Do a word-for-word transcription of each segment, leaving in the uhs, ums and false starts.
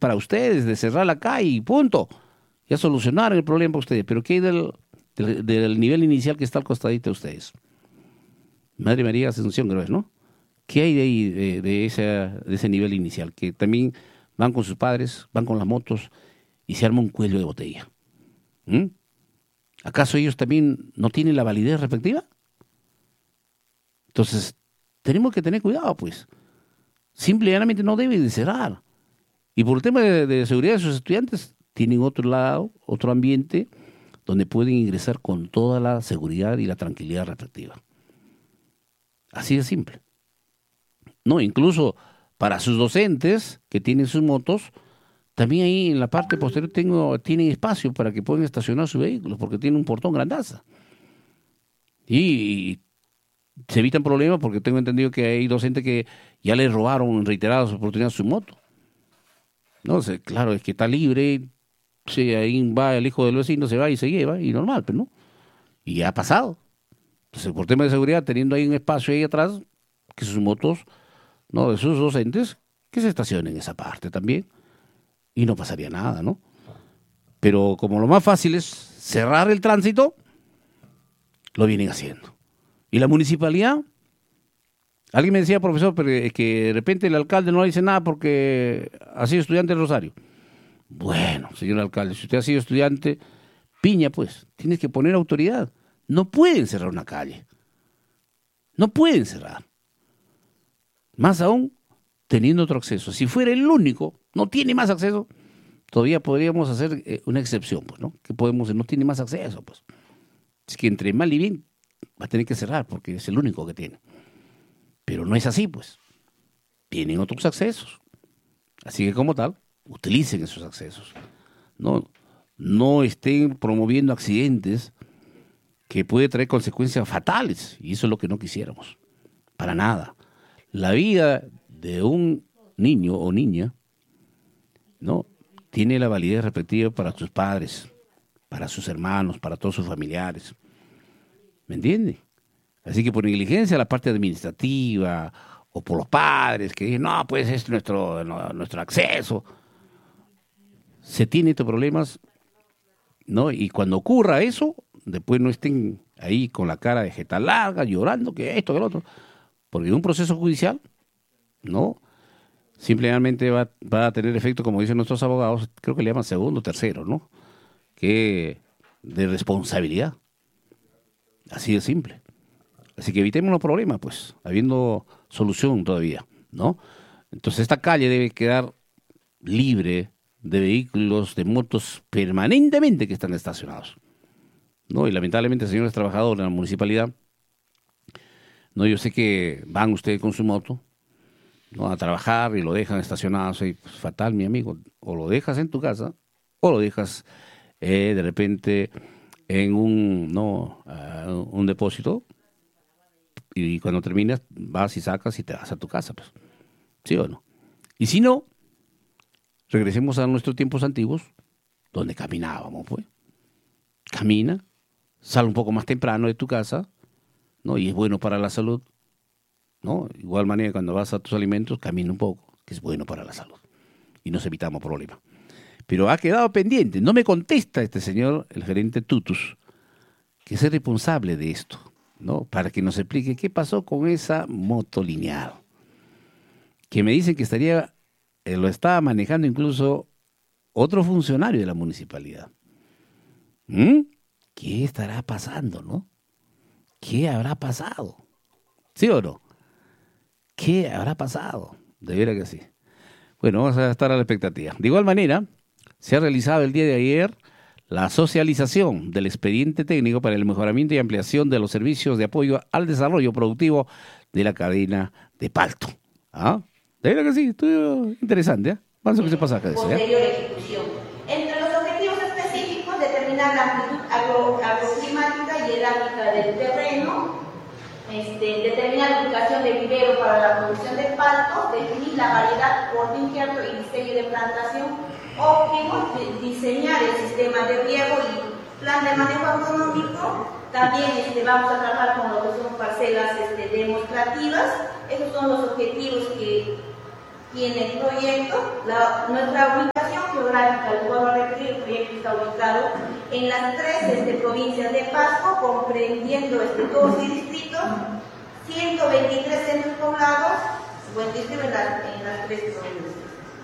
para ustedes, de cerrar la calle y punto. Ya solucionaron el problema para ustedes. Pero ¿qué hay del, del, del nivel inicial que está al costadito de ustedes? Madre María Asunción, creo, ¿no? ¿Qué hay de ahí, de, de, ese, de ese nivel inicial? Que también van con sus padres, van con las motos y se arma un cuello de botella. ¿Mm? ¿Acaso ellos también no tienen la validez respectiva? Entonces, tenemos que tener cuidado, pues. Simple y llanamente no deben de cerrar. Y por el tema de, de seguridad de sus estudiantes, tienen otro lado, otro ambiente, donde pueden ingresar con toda la seguridad y la tranquilidad respectiva. Así de simple. No, incluso para sus docentes que tienen sus motos, también ahí en la parte posterior tengo, tienen espacio para que puedan estacionar sus vehículos, porque tienen un portón grandaza. Y se evitan problemas porque tengo entendido que hay docentes que ya les robaron en reiteradas oportunidades su moto. No sé, claro, es que está libre, sí, ahí va el hijo del vecino, se va y se lleva, y normal, pero no. Y ya ha pasado. Entonces, por tema de seguridad, teniendo ahí un espacio ahí atrás, que sus motos, no, de sus docentes, que se estacionen en esa parte también. Y no pasaría nada, ¿no? Pero como lo más fácil es cerrar el tránsito, lo vienen haciendo. Y la municipalidad, alguien me decía, profesor, pero es que de repente el alcalde no le dice nada porque ha sido estudiante del Rosario. Bueno, señor alcalde, si usted ha sido estudiante, piña pues, tienes que poner autoridad. No pueden cerrar una calle. No pueden cerrar. Más aún, teniendo otro acceso. Si fuera el único, no tiene más acceso, todavía podríamos hacer eh, una excepción, pues, ¿no? Que podemos, no tiene más acceso, pues. Es que entre mal y bien va a tener que cerrar porque es el único que tiene. Pero no es así, pues. Tienen otros accesos. Así que como tal, utilicen esos accesos. No, no estén promoviendo accidentes que puede traer consecuencias fatales. Y eso es lo que no quisiéramos. Para nada. La vida de un niño o niña, ¿no?, tiene la validez respectiva para sus padres, para sus hermanos, para todos sus familiares. ¿Me entiende? Así que por negligencia la parte administrativa o por los padres que dicen, no, pues es nuestro, no, nuestro acceso. Se tiene estos problemas, ¿no? Y cuando ocurra eso, después no estén ahí con la cara de jeta larga, llorando, que esto, que lo otro. Porque en un proceso judicial, ¿no?, simplemente va, va a tener efecto, como dicen nuestros abogados, creo que le llaman segundo, tercero, ¿no?, que de responsabilidad. Así de simple. Así que evitemos los problemas, pues, habiendo solución todavía, ¿no? Entonces esta calle debe quedar libre de vehículos, de motos permanentemente que están estacionados, ¿no? Y lamentablemente, señores trabajadores de la municipalidad, no, yo sé que van ustedes con su moto, ¿no?, a trabajar y lo dejan estacionado, y pues, fatal, mi amigo. O lo dejas en tu casa o lo dejas eh, de repente en un, no, uh, un depósito, y cuando terminas vas y sacas y te vas a tu casa, pues. ¿Sí o no? Y si no, regresemos a nuestros tiempos antiguos, donde caminábamos, pues. Camina, sal un poco más temprano de tu casa, ¿no? Y es bueno para la salud, ¿no? Igual manera, cuando vas a tus alimentos, camina un poco, que es bueno para la salud. Y nos evitamos problemas. Pero ha quedado pendiente. No me contesta este señor, el gerente Tutus, que es el responsable de esto, ¿no?, para que nos explique qué pasó con esa moto lineal. Que me dicen que estaría, eh, lo estaba manejando incluso otro funcionario de la municipalidad. ¿Mm? ¿Qué estará pasando, no? ¿Qué habrá pasado? ¿Sí o no? ¿Qué habrá pasado? De veras que sí. Bueno, vamos a estar a la expectativa. De igual manera, se ha realizado el día de ayer la socialización del expediente técnico para el mejoramiento y ampliación de los servicios de apoyo al desarrollo productivo de la cadena de Palto. ¿Ah? De verdad que sí, estuvo interesante, ¿eh? Vamos a ver qué se pasa acá. Posterior ejecución. Entre los objetivos específicos, determinar la amplitud agro, agroclimática y herática del terreno, este, determinar la ubicación de vivero para la producción de palto, definir la variedad, orden injerto y diseño de plantación óptimo, de diseñar el sistema de riego y plan de manejo agronómico. También este, vamos a trabajar con lo que son parcelas este, demostrativas. Esos son los objetivos que tiene el proyecto. La, nuestra ubicación geográfica, les vuelvo a repetir, el proyecto está ubicado en las tres este, provincias de Pasco, comprendiendo este, doce distritos, ciento veintitrés centros poblados, buen distrito en las, en las tres provincias.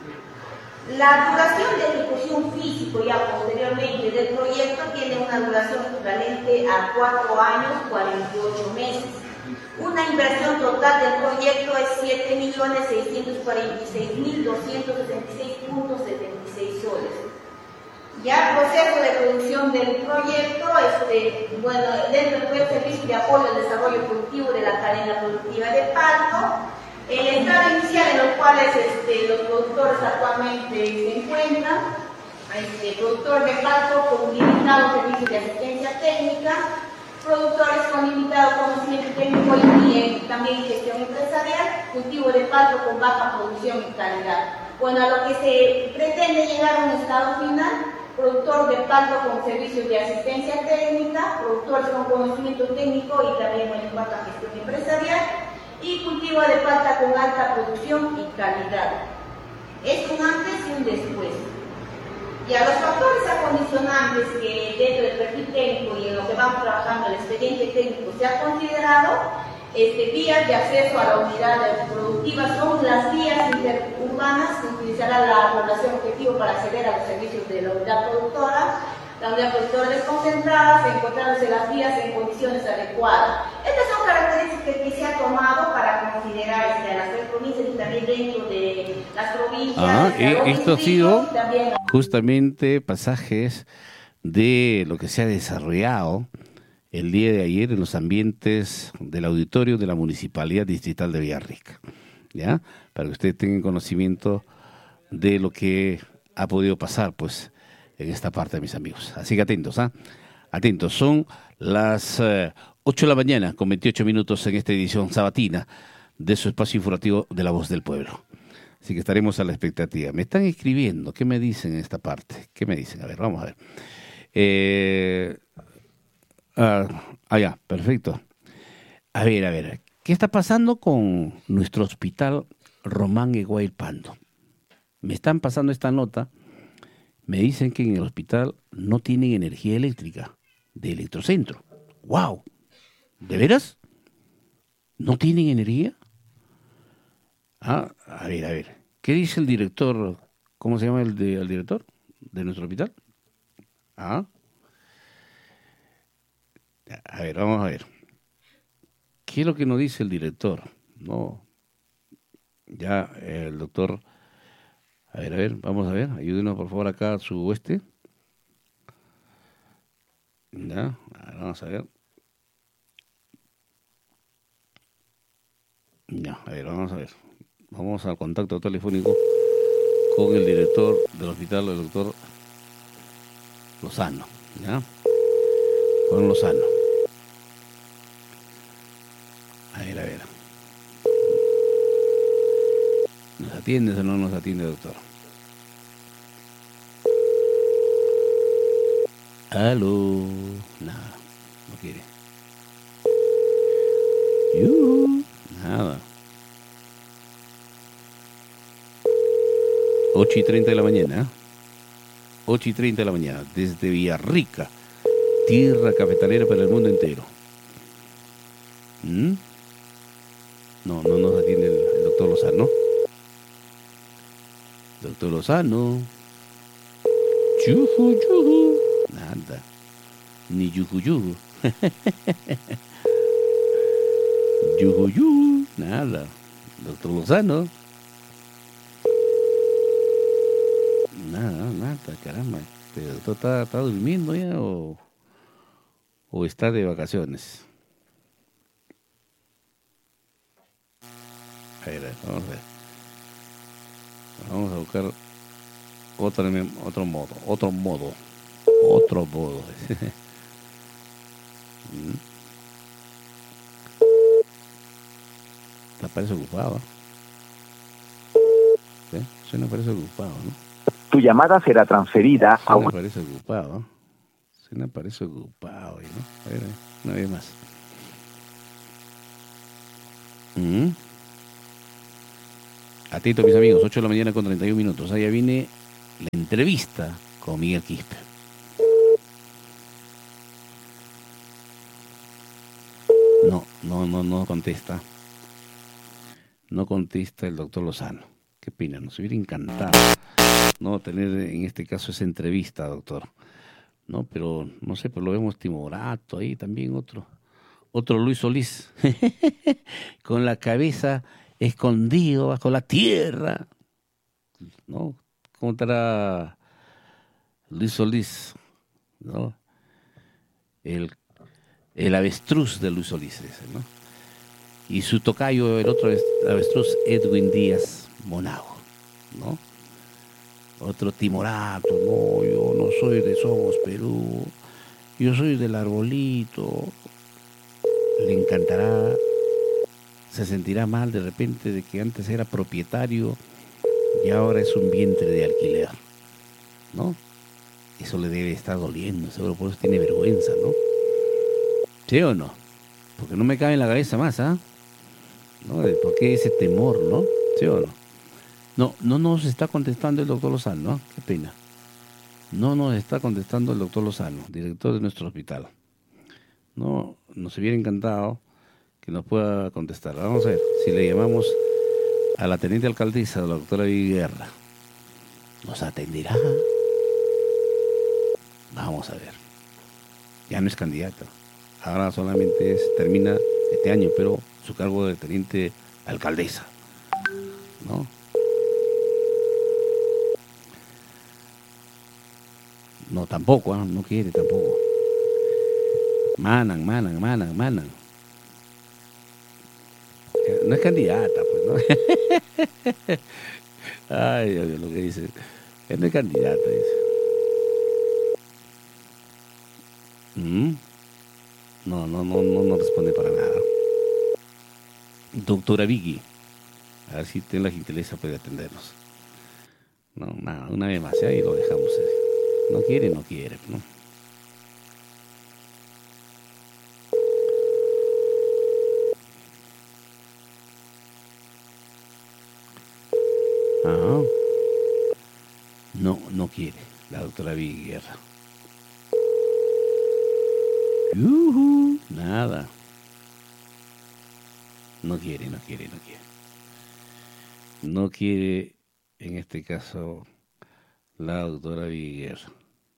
La duración de ejecución físico ya posteriormente del proyecto tiene una duración equivalente a cuatro años, cuarenta y ocho meses. Una inversión total del proyecto es siete millones seiscientos cuarenta y seis mil doscientos sesenta y seis punto setenta y seis soles. Ya el proceso de producción del proyecto, este, bueno, dentro del proyecto Servicio de Apoyo al Desarrollo Productivo de la Cadena Productiva de Palco, el estado inicial en los cuales este, los productores actualmente se encuentran, este, productor de Palco con limitado servicio de asistencia técnica, productores con limitado conocimiento técnico y eh, también gestión empresarial, cultivo de palco con baja producción y calidad. Bueno, a lo que se pretende llegar a un estado final, productor de palco con servicios de asistencia técnica, productores con conocimiento técnico y también en cuanto a gestión empresarial, y cultivo de palta con alta producción y calidad. Es un antes y un después. Y a los factores acondicionantes que dentro del perfil técnico y en lo que vamos trabajando el expediente técnico se ha considerado, este, vías de acceso a la unidad productiva son las vías interurbanas que utilizará la población objetivo para acceder a los servicios de la unidad productora, la unidad productora desconcentrada, encontrándose las vías en condiciones adecuadas. Estas son características que se ha tomado para considerar este, a las tres provincias y también dentro de las provincias. Ah, eh, esto ha sido también... justamente pasajes de lo que se ha desarrollado el día de ayer en los ambientes del auditorio de la Municipalidad Distrital de Villarrica, ¿ya? Para que ustedes tengan conocimiento de lo que ha podido pasar, pues, en esta parte, mis amigos. Así que atentos, ¿ah? Atentos, son las eh, ocho de la mañana con veintiocho minutos en esta edición sabatina de su espacio informativo de La Voz del Pueblo. Así que estaremos a la expectativa. Me están escribiendo, ¿qué me dicen en esta parte? ¿Qué me dicen? A ver, vamos a ver. Eh, ah, ah, ya, perfecto. A ver, a ver, ¿qué está pasando con nuestro hospital Román Eguay Pando? Me están pasando esta nota. Me dicen que en el hospital no tienen energía eléctrica de Electrocentro. ¡Wow! ¿De veras? ¿No tienen energía? Ah, a ver, a ver. ¿Qué dice el director? ¿Cómo se llama el, de, el director de nuestro hospital? Ah. A ver, vamos a ver. ¿Qué es lo que nos dice el director? No. Ya, el doctor... A ver, a ver, vamos a ver, ayúdenos por favor acá a su oeste. Ya, a ver, vamos a ver. Ya, a ver, vamos a ver. Vamos al contacto telefónico con el director del hospital, el doctor Lozano. Ya, con Lozano. A ver, a ver. ¿Nos atiende o no nos atiende, doctor? Aló. Nada, no quiere. Yuhu, nada. ocho y treinta de la mañana. ocho y treinta de la mañana, desde Villarrica, tierra cafetalera para el mundo entero. ¿Mm? No, no nos atiende el, el doctor Lozano. Doctor Lozano. Yuhu, yuhu. Nada. Ni yuhu, yuhu. Yuhu, yuhu. Nada. Doctor Lozano. Nada, nada, caramba. ¿El doctor está, está durmiendo ya o, o está de vacaciones? A ver, vamos a ver. Vamos a buscar otro, otro modo, otro modo, otro modo. Te parece ocupado. ¿Eh? Suena parece ocupado, ¿no? Tu llamada será transferida a Suena un... parece ocupado. Suena parece ocupado, ¿no? A ver, una vez más. ¿Mm? Atento, mis amigos, ocho de la mañana con treinta y un minutos. Allá viene la entrevista con Miguel Quispe. No, no, no, no contesta. No contesta el doctor Lozano. Qué pena, nos hubiera encantado no tener en este caso esa entrevista, doctor. No, pero no sé, pues lo vemos timorato ahí también otro. Otro Luis Solís, con la cabeza escondido bajo la tierra. ¿No? ¿Cómo estará Luis Solís? ¿No? El, el avestruz de Luis Solís, ese, ¿no? Y su tocayo, el otro avestruz, Edwin Díaz Monago, ¿no? Otro timorato, no, yo no soy de Somos Perú, yo soy del Arbolito. Le encantará, se sentirá mal de repente de que antes era propietario y ahora es un vientre de alquiler, ¿no? Eso le debe estar doliendo, seguro por eso tiene vergüenza, ¿no? ¿Sí o no? Porque no me cabe en la cabeza más, ¿ah? ¿No? ¿Por qué ese temor, no? ¿Sí o no? No, no nos está contestando el doctor Lozano, ¿no? Qué pena. No nos está contestando el doctor Lozano, director de nuestro hospital. No, nos hubiera encantado que nos pueda contestar. Vamos a ver si le llamamos a la teniente alcaldesa, la doctora Vivi Guerra. ¿Nos atenderá? Vamos a ver. Ya no es candidata. Ahora solamente es, termina este año, pero su cargo de teniente alcaldesa, ¿no? No, tampoco, ¿eh? No quiere tampoco. Manan, manan, manan, manan. No es candidata, pues, ¿no? Ay, Dios mío, lo que dice. Él no es candidata, dice. ¿Mm? No, no, no, no, no responde para nada. Doctora Vicky, a ver si tiene la gentileza puede atendernos. No, nada, una vez más, ¿eh? Y lo dejamos. ¿Eh? No quiere, no quiere, ¿no? Ajá. No, no quiere, la doctora Vicky Guerra. Uh-huh. Nada. No quiere, no quiere, no quiere. No quiere, en este caso, la doctora Vicky Guerra.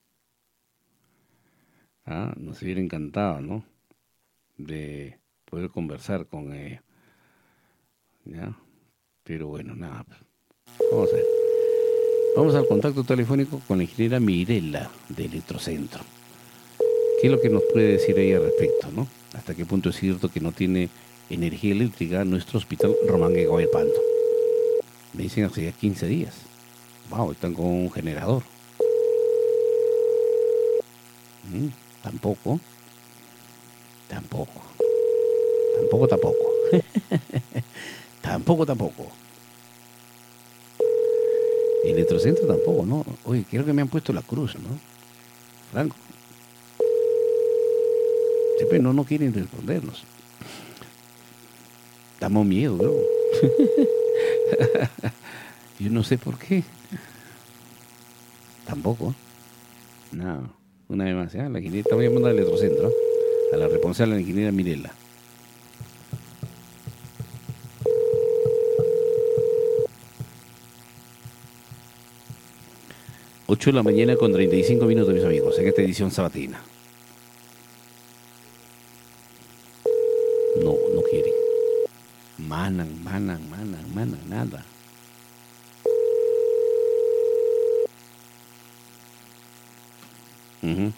Ah, nos hubiera encantado, ¿no? De poder conversar con ella. ¿Ya? Pero bueno, nada. Vamos a ver. Vamos al contacto telefónico con la ingeniera Mirela de Electrocentro. ¿Qué es lo que nos puede decir ella al respecto, no? ¿Hasta qué punto es cierto que no tiene energía eléctrica nuestro hospital Román Gueguay Panto? Me dicen hace ya quince días. Wow, están con un generador. ¿Mm? Tampoco. Tampoco. Tampoco, tampoco. Tampoco, tampoco. Electrocentro tampoco, ¿no? Oye, creo que me han puesto la cruz, ¿no? Franco. Siempre no, no quieren respondernos. Damos miedo, ¿no? Yo no sé por qué. Tampoco. No. Una vez más, ¿ya? La ingeniera, estamos llamando al Electrocentro, ¿eh? A la responsable, la ingeniera Mirela. ocho de la mañana con treinta y cinco minutos, mis amigos, en esta edición sabatina. No, no quieren. Manan, manan, manan, manan, nada. Uh-huh.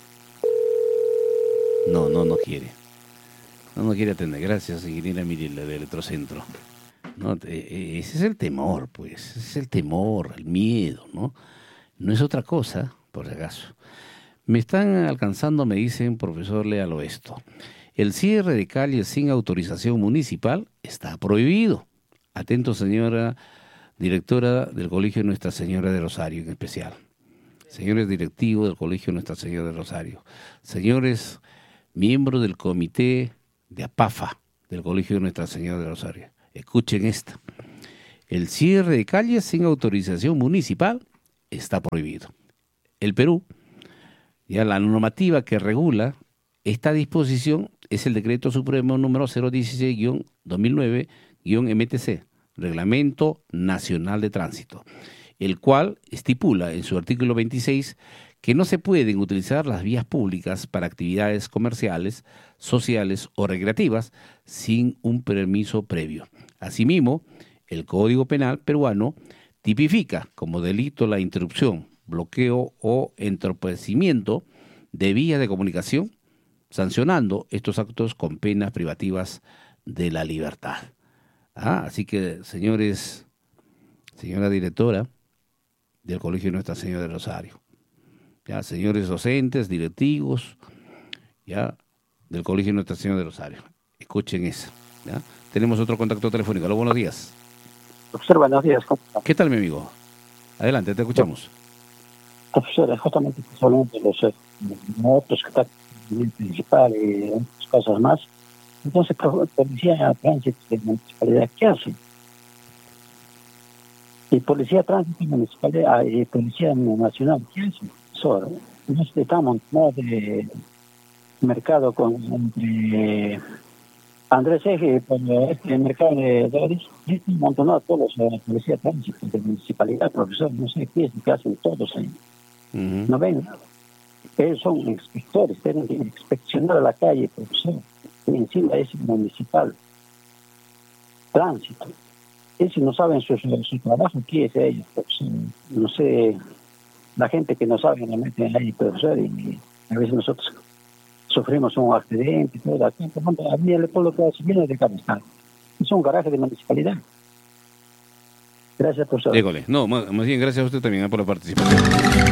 No, no, no quiere. No, no quiere atender. Gracias, ingeniera Mirela de Electrocentro. No, ese es el temor, pues. Ese es el temor, el miedo, ¿no? No es otra cosa, por si acaso. Me están alcanzando, me dicen, profesor, léalo esto. El cierre de calles sin autorización municipal está prohibido. Atento, señora directora del Colegio Nuestra Señora de Rosario, en especial. Señores directivos del Colegio Nuestra Señora de Rosario. Señores miembros del comité de APAFA del Colegio Nuestra Señora de Rosario. Escuchen esta. El cierre de calles sin autorización municipal está prohibido. El Perú, ya la normativa que regula esta disposición es el Decreto Supremo número cero dieciséis guión dos mil nueve guión M T C, Reglamento Nacional de Tránsito, el cual estipula en su artículo veintiséis que no se pueden utilizar las vías públicas para actividades comerciales, sociales o recreativas sin un permiso previo. Asimismo, el Código Penal peruano tipifica como delito la interrupción, bloqueo o entorpecimiento de vías de comunicación, sancionando estos actos con penas privativas de la libertad. Ah, así que, señores, señora directora del Colegio Nuestra Señora del Rosario, ya, señores docentes, directivos, ya, del Colegio Nuestra Señora del Rosario, escuchen eso, ya. Tenemos otro contacto telefónico. Hola, buenos días. Profesor, buenos días. ¿Cómo está? ¿Qué tal, mi amigo? Adelante, te escuchamos. Profesor, justamente solamente los eh, motos que están en el principal y otras cosas más. Entonces, policía de tránsito de municipalidad, ¿qué hace? Y policía de tránsito municipalidad y policía nacional, ¿qué hace? Profesor, nosotros estamos ¿no? de mercado con entre Andrés Eje por este mercado de dólares, este montonado todos los eh, policía de tránsito de municipalidad, profesor, no sé qué es lo que hacen todos ahí. Uh-huh. No ven nada. Ellos son inspectores, tienen que inspeccionar la calle, profesor. Y encima es municipal. Tránsito. Ellos no saben su, su, su trabajo, ¿qué es ellos? Profesor? No sé, la gente que no sabe la meten ahí, profesor, y, y a veces nosotros sufrimos un accidente y todo. Aquí, por ejemplo, a mí el pueblo que hace viene de Cabezal. Es un garaje de municipalidad. Gracias, profesor. Dígole. No, más, más bien, gracias a usted también por la participación.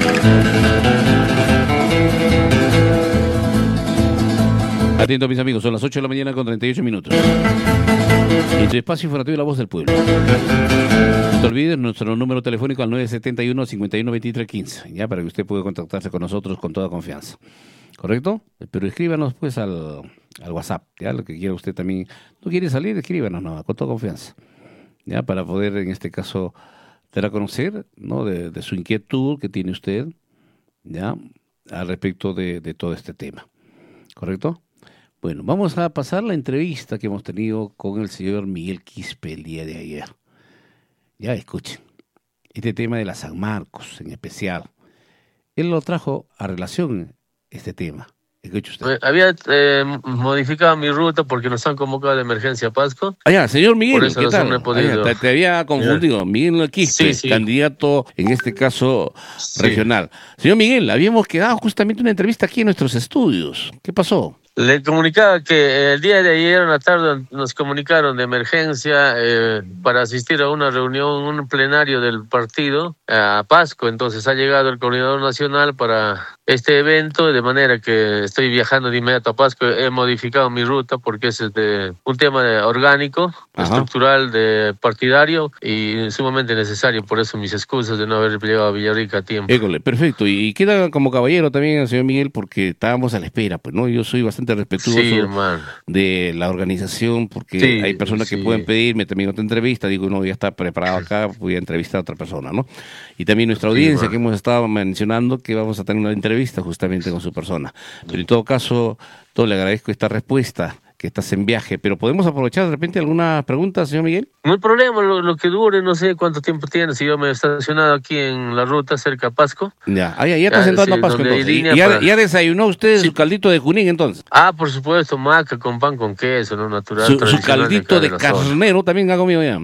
Atiendo a mis amigos, son las ocho de la mañana con treinta y ocho minutos. En tu espacio informativo La Voz del Pueblo. No te olvides nuestro número telefónico al nueve siete uno, cinco uno dos tres uno cinco, ya para que usted pueda contactarse con nosotros con toda confianza. ¿Correcto? Pero escríbanos pues al, al WhatsApp, ya lo que quiera usted también. ¿No quiere salir? Escríbanos, no, con toda confianza. Ya para poder en este caso dar a conocer, ¿no? de, de su inquietud que tiene usted, ya al respecto de, de todo este tema. ¿Correcto? Bueno, vamos a pasar la entrevista que hemos tenido con el señor Miguel Quispe el día de ayer. Ya escuchen, este tema de la San Marcos en especial. Él lo trajo a relación este tema. Escuche usted. Había eh, modificado mi ruta porque nos han convocado de emergencia a Pasco. Ah, ya, señor Miguel, por eso ¿qué no tal? he podido... Ah, ya, te, te había confundido. Yeah. Miguel Quispe, sí, sí. Candidato, en este caso, sí. regional. Señor Miguel, habíamos quedado justamente una entrevista aquí en nuestros estudios. ¿Qué pasó? Le comunicaba que el día de ayer en la tarde nos comunicaron de emergencia eh, para asistir a una reunión, un plenario del partido a Pasco. Entonces ha llegado el coordinador nacional para este evento, de manera que estoy viajando de inmediato a Pasco. He modificado mi ruta porque es de, un tema de orgánico, Ajá. estructural, de partidario y sumamente necesario. Por eso mis excusas de no haber llegado a Villarrica a tiempo. École, perfecto. Y queda como caballero también el señor Miguel porque estábamos a la espera. Pues no, yo soy bastante respetuoso sí, de la organización porque sí, hay personas sí. que pueden pedirme también otra entrevista, digo, no, ya está preparado acá, voy a entrevistar a otra persona, ¿no? Y también nuestra audiencia sí, que hemos estado mencionando que vamos a tener una entrevista justamente con su persona. Pero en todo caso, todo le agradezco esta respuesta, que estás en viaje, pero ¿podemos aprovechar de repente alguna pregunta, señor Miguel? No hay problema, lo, lo que dure, no sé cuánto tiempo tiene, si yo me he estacionado aquí en la ruta cerca a Pasco. Ya, ah, ya, ya está sentando sí, a Pasco entonces. ¿Y ya, para... ya desayunó usted sí. su caldito de Junín entonces? Ah, por supuesto, maca con pan con queso, ¿no? Natural. Su, su caldito de, de carnero también ha comido ya.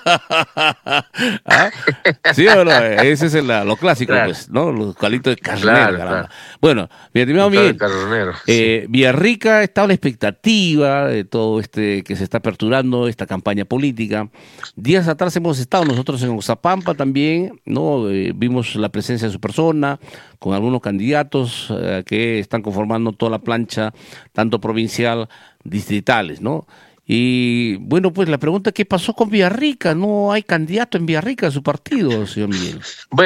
¿Ah? ¿Sí o no? Ese es el, lo clásico, claro. pues, ¿no? Los calditos de carnero. Claro, claro. Bueno, mi estimado Miguel, eh, sí. Villarrica está a la expectativa de todo este que se está aperturando esta campaña política. Días atrás hemos estado nosotros en Oxapampa también, ¿no? Eh, vimos la presencia de su persona con algunos candidatos eh, que están conformando toda la plancha, tanto provincial, distritales, ¿no? Y bueno, pues la pregunta, ¿qué pasó con Villarrica? No hay candidato en Villarrica a su partido, señor Miguel. Bueno,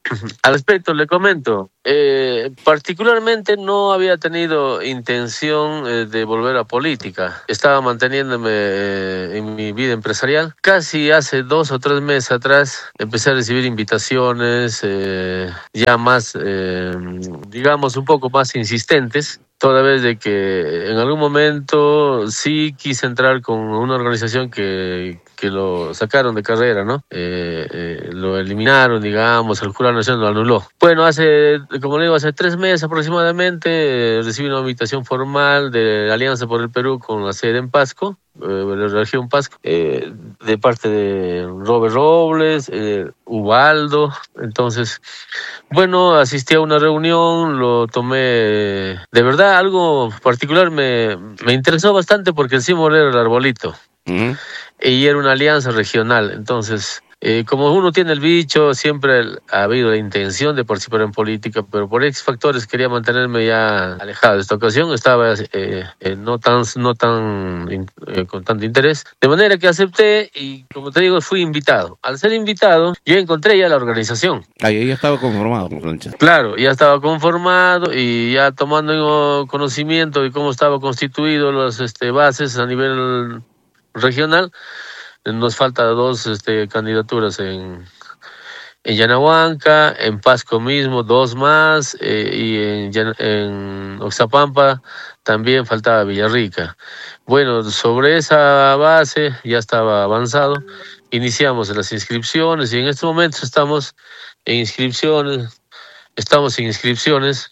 Al respecto le comento, eh, particularmente no había tenido intención eh, de volver a política. Estaba manteniéndome eh, en mi vida empresarial. Casi hace dos o tres meses atrás empecé a recibir invitaciones eh, ya más, eh, digamos, un poco más insistentes. Toda vez de que en algún momento sí quise entrar con una organización que, que lo sacaron de carrera, ¿no? Eh, eh, lo eliminaron, digamos, el Jurado Nacional lo anuló. Bueno, hace, como le digo, hace tres meses aproximadamente eh, recibí una invitación formal de Alianza por el Perú con la sede en Pasco, eh, la región Pasco, eh, de parte de Robert Robles, eh, Ubaldo. Entonces, bueno, asistí a una reunión, lo tomé, de verdad, algo particular me, me interesó bastante porque el símbolo era el arbolito. Uh-huh. Y era una alianza regional. Entonces, eh, como uno tiene el bicho, siempre ha habido la intención de participar en política, pero por X factores quería mantenerme ya alejado. De esta ocasión estaba eh, eh, no tan, no tan eh, con tanto interés, de manera que acepté y, como te digo, fui invitado. Al ser invitado, yo encontré ya la organización. Ahí ya estaba conformado. Claro, ya estaba conformado y ya tomando conocimiento de cómo estaba constituido las este, bases a nivel regional. Nos falta dos este, candidaturas en, en Yanahuanca, en Pasco mismo, dos más, eh, y en, en Oxapampa también faltaba Villarrica. Bueno, sobre esa base ya estaba avanzado, iniciamos las inscripciones y en estos momentos estamos en inscripciones, estamos en inscripciones,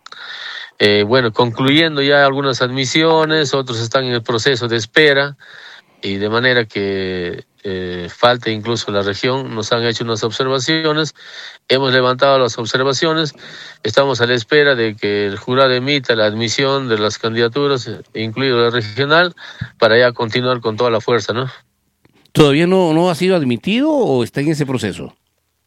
eh, bueno, concluyendo ya algunas admisiones, otros están en el proceso de espera. Y de manera que eh, falta incluso la región, nos han hecho unas observaciones, hemos levantado las observaciones, estamos a la espera de que el jurado emita la admisión de las candidaturas, incluido la regional, para ya continuar con toda la fuerza, ¿no? ¿Todavía no, no ha sido admitido o está en ese proceso?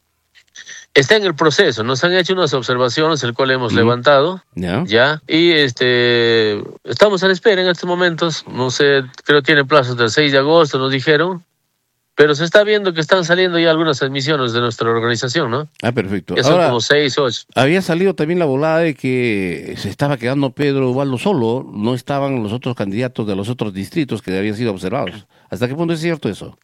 Está en el proceso, nos han hecho unas observaciones, el cual hemos mm. levantado, yeah. ya, y este estamos a la espera en estos momentos, no sé, creo que tiene plazos del seis de agosto, nos dijeron, pero se está viendo que están saliendo ya algunas admisiones de nuestra organización, ¿no? Ah, perfecto. Ya son Ahora, como seis, ocho. Había salido también la volada de que se estaba quedando Pedro Ubaldo solo, no estaban los otros candidatos de los otros distritos que habían sido observados. ¿Hasta qué punto es cierto eso?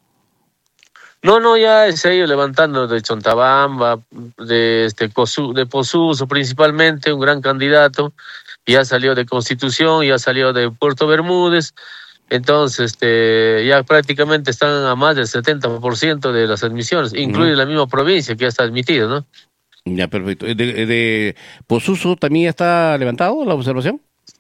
No, no, ya se ha ido levantando de Chontabamba, de este Cosu, de Posuso principalmente, un gran candidato, ya salió de Constitución, ya salió de Puerto Bermúdez, entonces este, ya prácticamente están a más del setenta por ciento de las admisiones, incluye uh-huh. la misma provincia que ya está admitida, ¿no? Ya, perfecto. ¿De, de Posuso también ya está levantado la observación?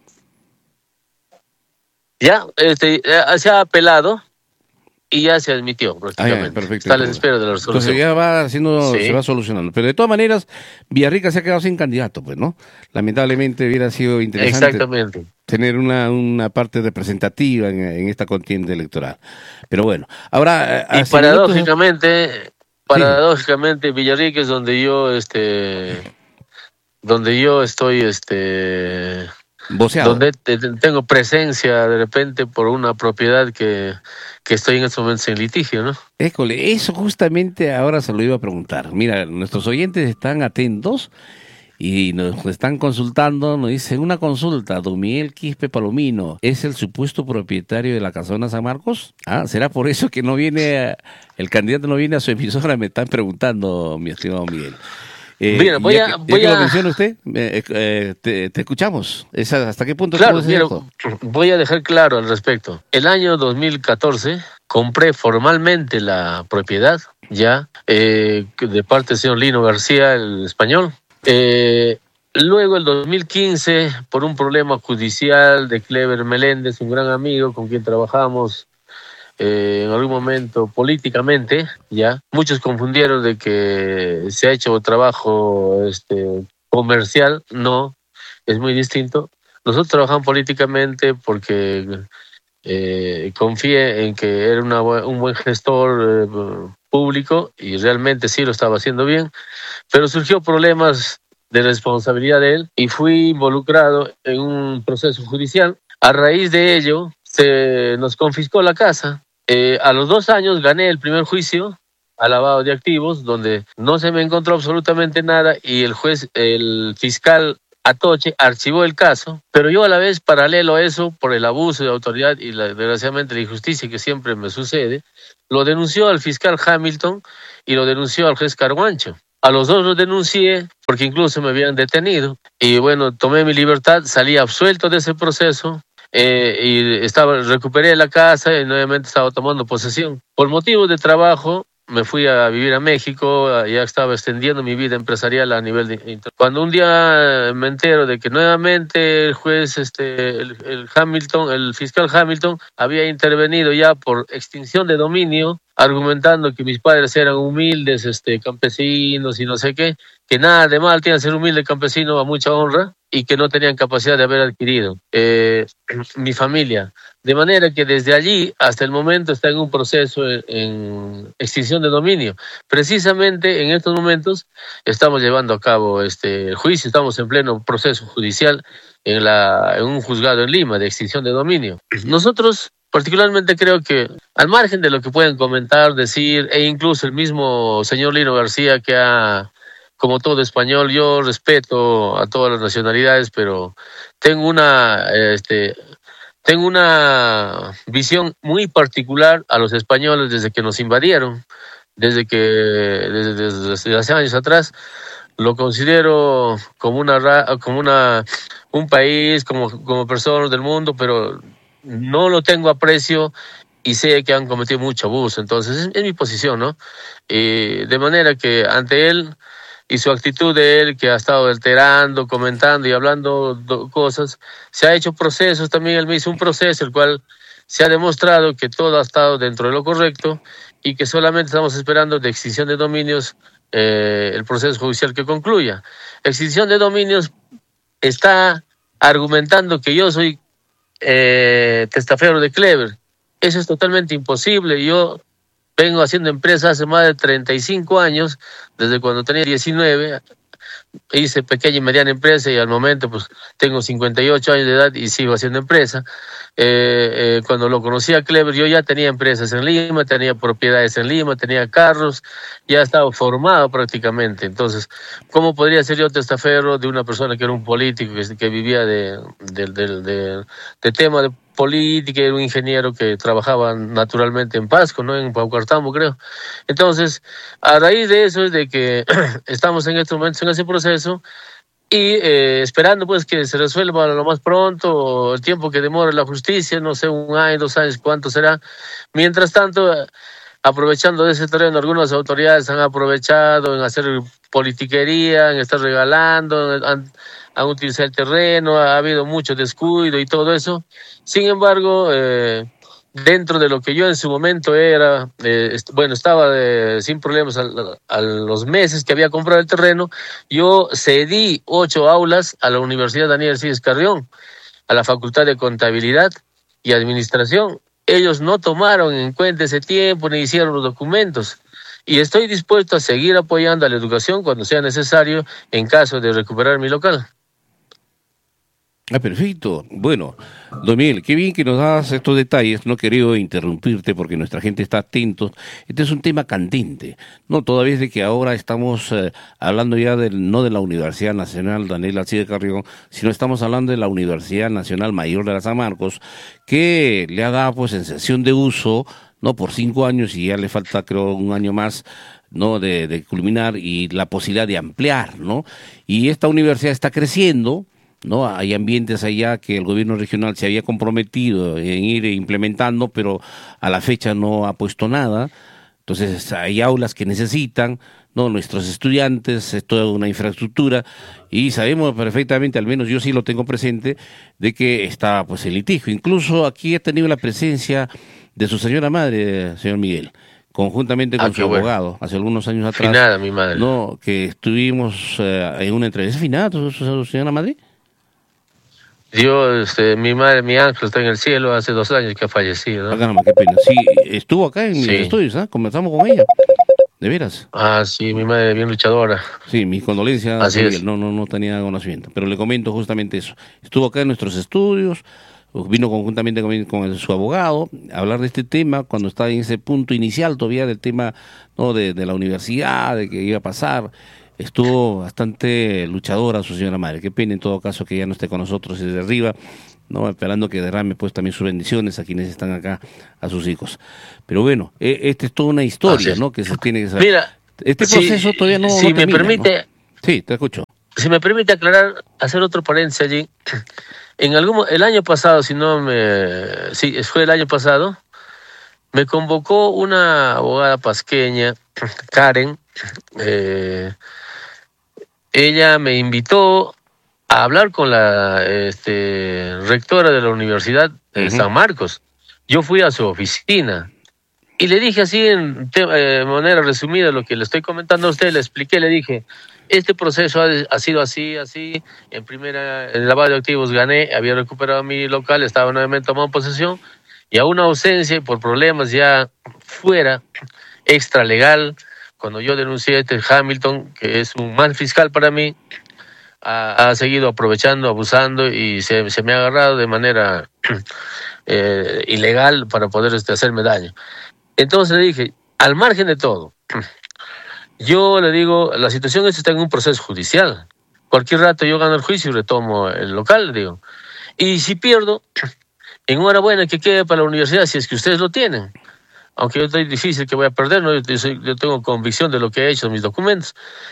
Ya, este, se ha apelado. Y ya se admitió prácticamente. Ah, ya, perfecto. Está a la espera de la resolución. Entonces ya va haciendo, sí. se va solucionando. Pero de todas maneras, Villarrica se ha quedado sin candidato, pues, ¿no? Lamentablemente hubiera sido interesante Exactamente. tener una, una parte representativa en, en esta contienda electoral. Pero bueno, ahora... Y paradójicamente, minutos... paradójicamente, sí. Villarrica es donde yo, este, donde yo estoy, este... Voceado. Donde te, te, tengo presencia de repente por una propiedad que, que estoy en estos momentos en litigio, ¿no? École, eso justamente ahora se lo iba a preguntar. Mira, nuestros oyentes están atentos y nos están consultando, nos dicen una consulta, don Miguel Quispe Palomino, ¿es el supuesto propietario de la casona San Marcos? Ah, ¿será por eso que no viene, a, el candidato no viene a su emisora? Me están preguntando, mi estimado Miguel. Eh, mira, voy ya a... Que, voy ya que a... lo menciona usted, eh, eh, te, te escuchamos. ¿Esa, ¿Hasta qué punto? Claro, mira, voy a dejar claro al respecto. El año dos mil catorce compré formalmente la propiedad, ya, eh, de parte del señor Lino García, el español. Eh, luego, el dos mil quince, por un problema judicial de Clever Meléndez, un gran amigo con quien trabajamos Eh, en algún momento políticamente, ya muchos confundieron de que se ha hecho trabajo este comercial. No, es muy distinto. Nosotros trabajamos políticamente porque eh, confié en que era una, un buen gestor eh, público y realmente sí lo estaba haciendo bien, pero surgió problemas de responsabilidad de él y fui involucrado en un proceso judicial. A raíz de ello se nos confiscó la casa. Eh, a los dos años gané el primer juicio a lavado de activos, donde no se me encontró absolutamente nada y el juez, el fiscal Atoche archivó el caso, pero yo a la vez, paralelo a eso, por el abuso de autoridad y la, desgraciadamente la injusticia que siempre me sucede, lo denunció al fiscal Hamilton y lo denunció al juez Carguancho. A los dos los denuncié porque incluso me habían detenido y bueno, tomé mi libertad, salí absuelto de ese proceso. Eh, y estaba, recuperé la casa y nuevamente estaba tomando posesión. Por motivos de trabajo me fui a vivir a México, ya estaba extendiendo mi vida empresarial a nivel de... Cuando un día me entero de que nuevamente el juez, este, el, el Hamilton, el fiscal Hamilton, había intervenido ya por extinción de dominio, argumentando que mis padres eran humildes, este, campesinos y no sé qué, que nada de mal tiene ser humilde campesino, a mucha honra, y que no tenían capacidad de haber adquirido eh, mi familia. De manera que desde allí hasta el momento está en un proceso en, en extinción de dominio. Precisamente en estos momentos estamos llevando a cabo este el juicio, estamos en pleno proceso judicial en, la, en un juzgado en Lima de extinción de dominio. Nosotros particularmente creo que, al margen de lo que pueden comentar, decir, e incluso el mismo señor Lino García que ha... Como todo español, yo respeto a todas las nacionalidades, pero tengo una, este, tengo una visión muy particular a los españoles desde que nos invadieron, desde que, desde, desde, desde hace años atrás, lo considero como una, como una, un país, como, como personas del mundo, pero no lo tengo aprecio y sé que han cometido mucho abuso. Entonces, es, es mi posición, ¿no? Y de manera que ante él y su actitud de él, que ha estado alterando, comentando y hablando do, cosas, se ha hecho procesos, también él me hizo un proceso, el cual se ha demostrado que todo ha estado dentro de lo correcto y que solamente estamos esperando de extinción de dominios eh, el proceso judicial que concluya. Extinción de dominios está argumentando que yo soy eh, testaferro de Clever. Eso es totalmente imposible. Yo vengo haciendo empresa hace más de treinta y cinco años, desde cuando tenía diecinueve, hice pequeña y mediana empresa y al momento pues tengo cincuenta y ocho años de edad y sigo haciendo empresa. Eh, eh, cuando lo conocí a Clever yo ya tenía empresas en Lima, tenía propiedades en Lima, tenía carros, ya estaba formado prácticamente. Entonces, ¿cómo podría ser yo testaferro de una persona que era un político, que, que vivía de, de, de, de, de tema de política, era un ingeniero que trabajaba naturalmente en Pasco, ¿no? En Paucartambo, creo. Entonces, a raíz de eso es de que estamos en estos momentos en ese proceso y eh, esperando pues que se resuelva lo más pronto, el tiempo que demore la justicia, no sé, un año, dos años, cuánto será. Mientras tanto, aprovechando de ese terreno, algunas autoridades han aprovechado en hacer politiquería, en estar regalando, han, han utilizado el terreno, ha habido mucho descuido y todo eso. Sin embargo, eh, dentro de lo que yo en su momento era, eh, est bueno, estaba de, sin problemas a, a los meses que había comprado el terreno, yo cedí ocho aulas a la Universidad Daniel Alcides Carrión, a la Facultad de Contabilidad y Administración. Ellos no tomaron en cuenta ese tiempo ni hicieron los documentos. Y estoy dispuesto a seguir apoyando a la educación cuando sea necesario en caso de recuperar mi local. Ah, perfecto. Bueno, don Miguel, qué bien que nos das estos detalles. No he querido interrumpirte porque nuestra gente está atento. Este es un tema candente. No, todavía es de que ahora estamos eh, hablando ya del, no de la Universidad Nacional Daniel Alcides Carrión, sino estamos hablando de la Universidad Nacional Mayor de la San Marcos, que le ha dado pues en sesión de uso, no por cinco años y ya le falta creo un año más, ¿no? De, de culminar y la posibilidad de ampliar, ¿no? Y esta universidad está creciendo, ¿no? Hay ambientes allá que el gobierno regional se había comprometido en ir implementando, pero a la fecha no ha puesto nada. Entonces hay aulas que necesitan, ¿no? Nuestros estudiantes, es toda una infraestructura y sabemos perfectamente, al menos yo sí lo tengo presente, de que está pues el litigio. Incluso aquí he tenido la presencia de su señora madre, señor Miguel, conjuntamente con ah, su bueno. abogado, hace algunos años atrás. Finada, mi madre. No, que estuvimos eh, en una entrevista. ¿Es finada su, su, su señora madre? Yo, este, mi madre, mi ángel está en el cielo, hace dos años que ha fallecido, ¿no? Ah, caramba, qué pena. Sí, estuvo acá en sí. mis estudios, ¿eh? Conversamos con ella. ¿De veras? Ah, sí, mi madre bien luchadora. Sí, mis condolencias. Así es. No, no, no tenía conocimiento, pero le comento justamente eso. Estuvo acá en nuestros estudios, vino conjuntamente con, con el- su abogado a hablar de este tema cuando estaba en ese punto inicial todavía del tema, ¿no?, de, de la universidad, de que iba a pasar. Estuvo bastante luchadora su señora madre. Qué pena en todo caso que ya no esté con nosotros desde arriba, ¿no?, esperando que derrame pues también sus bendiciones a quienes están acá, a sus hijos. Pero bueno, eh, esta es toda una historia, Así ¿no?, es. que se tiene que saber. Mira, Este si- proceso todavía no, si no me termina, permite, ¿no? Sí, te escucho. si me permite aclarar, hacer otro paréntesis allí. En algún mo- el año pasado, si no me, sí, fue el año pasado, me convocó una abogada pasqueña, Karen. eh, ella me invitó a hablar con la este, rectora de la Universidad de Ujú. San Marcos. Yo fui a su oficina y le dije así en te- eh, manera resumida lo que le estoy comentando a usted, le expliqué, le dije, este proceso ha, ha sido así, así, en primera, en el lavado de activos gané, había recuperado mi local, estaba nuevamente tomado posesión, y a una ausencia y por problemas ya fuera, extralegal, cuando yo denuncié a este Hamilton, que es un mal fiscal para mí, ha, ha seguido aprovechando, abusando, y se, se me ha agarrado de manera eh, ilegal para poder este, hacerme daño. Entonces le dije, al margen de todo, yo le digo, la situación es está en un proceso judicial. Cualquier rato yo gano el juicio y retomo el local, le digo. Y si pierdo, enhorabuena que quede para la universidad si es que ustedes lo tienen. Aunque yo estoy difícil que voy a perder, ¿no? yo, soy- yo tengo convicción de lo que he hecho en mis documentos.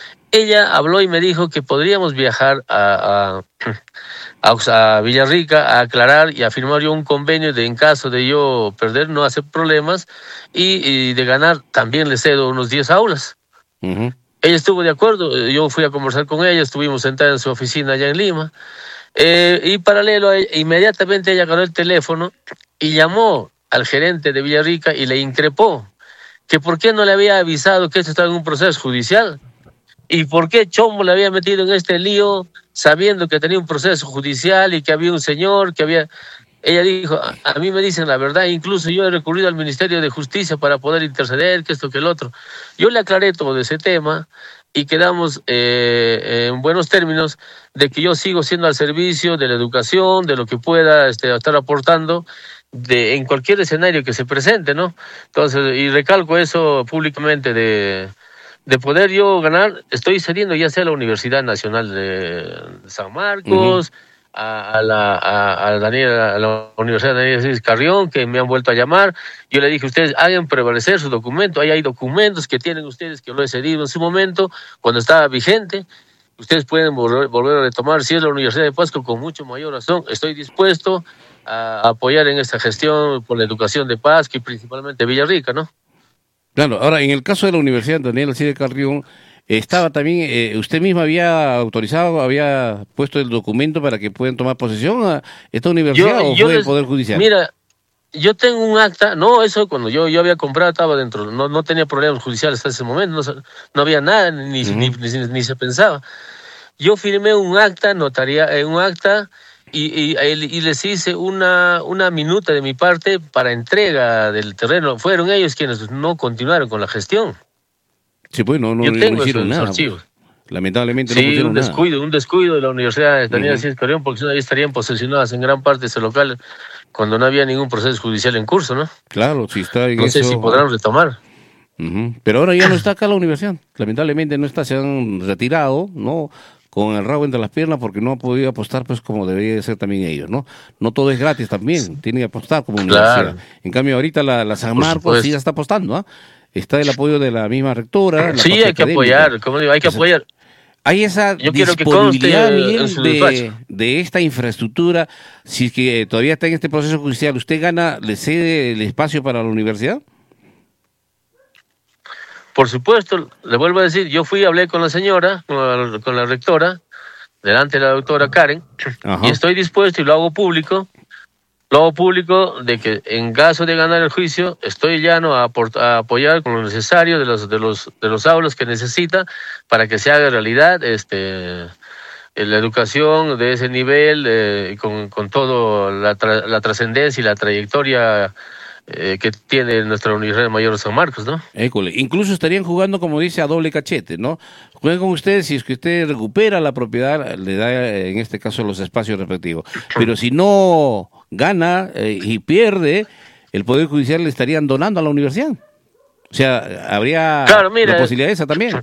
Ella habló y me dijo que podríamos viajar a, a, a, a Villarrica a aclarar y a firmar yo un convenio de en caso de yo perder, no hacer problemas, y, y de ganar también le cedo unos diez aulas. Ujú. Ella estuvo de acuerdo, eh, yo fui a conversar con ella, estuvimos sentados en su oficina allá en Lima, eh, y paralelo a ella, inmediatamente ella agarró el teléfono y llamó al gerente de Villarrica y le increpó que por qué no le había avisado que esto estaba en un proceso judicial y por qué Chombo le había metido en este lío sabiendo que tenía un proceso judicial y que había un señor, que había... Ella dijo, a, a mí me dicen la verdad, incluso yo he recurrido al Ministerio de Justicia para poder interceder, que esto, que el otro. Yo le aclaré todo ese tema y quedamos eh, en buenos términos de que yo sigo siendo al servicio de la educación, de lo que pueda este, estar aportando de, en cualquier escenario que se presente, ¿no? Entonces, y recalco eso públicamente de... De poder yo ganar, estoy cediendo ya sea a la Universidad Nacional de San Marcos, a, a la, a, a Daniel, a la Universidad Daniel Cis Carrión, que me han vuelto a llamar. Yo le dije, ustedes hagan prevalecer su documento. Ahí hay documentos que tienen ustedes que lo he cedido en su momento, cuando estaba vigente. Ustedes pueden volver, volver a retomar. Si es la Universidad de Pasco, con mucho mayor razón, estoy dispuesto a apoyar en esta gestión por la educación de Pasco y principalmente Villarrica, ¿no? Claro, ahora en el caso de la Universidad Daniel Alcide Carrión, estaba también, eh, usted misma había autorizado, había puesto el documento para que puedan tomar posesión a esta universidad o fue les- el Poder Judicial. Mira, yo tengo un acta, no, eso cuando yo, yo había comprado estaba dentro, no, no tenía problemas judiciales hasta ese momento, no, sa- no había nada, ni, Ujú. ni, ni, ni se pensaba. Yo firmé un acta, notaría, eh, un acta, y, y, y les hice una, una minuta de mi parte para entrega del terreno. Fueron ellos quienes no continuaron con la gestión. Sí, pues no, no, yo no tengo hicieron esos nada. archivos. Pues. Lamentablemente no Sí, pusieron un nada. descuido, un descuido de la Universidad de Daniel Ujú. Alcides Carrión, porque si no, ahí estarían posesionadas en gran parte de ese local cuando no había ningún proceso judicial en curso, ¿no? Claro, si está en No sé eso. si podrán retomar. Ujú. Pero ahora ya no está acá la universidad. Lamentablemente no está, se han retirado, ¿no? Con el rabo entre las piernas porque no ha podido apostar pues como debería de ser también ellos, ¿no? No todo es gratis también, tiene que apostar como universidad. Claro. En cambio ahorita la, la San Por Marcos supuesto. sí ya está apostando, ¿ah? Está el apoyo de la misma rectora. La Sí, parte hay que académica. apoyar, como digo, hay que Entonces, apoyar. Hay esa Yo quiero que conste disponibilidad, en Miguel, su de, despacho. de esta infraestructura. Si es que todavía está en este proceso judicial, ¿usted gana, le cede el espacio para la universidad? Por supuesto, le vuelvo a decir, yo fui, hablé con la señora, con la, con la rectora, delante de la doctora Karen, Ajá. y estoy dispuesto y lo hago público, lo hago público de que en caso de ganar el juicio, estoy llano a, aport- a apoyar con lo necesario de los de los de los aulas que necesita para que se haga realidad este eh, la educación de ese nivel, eh, con, con todo la, tra- la trascendencia y la trayectoria eh, que tiene nuestra Universidad Mayor de San Marcos, ¿no? École. Incluso estarían jugando, como dice, a doble cachete, ¿no? Juegan con ustedes, si es que usted recupera la propiedad, le da, en este caso, los espacios respectivos. Pero si no gana eh, y pierde, el Poder Judicial le estarían donando a la universidad. O sea, habría claro, mira, la posibilidad esa también.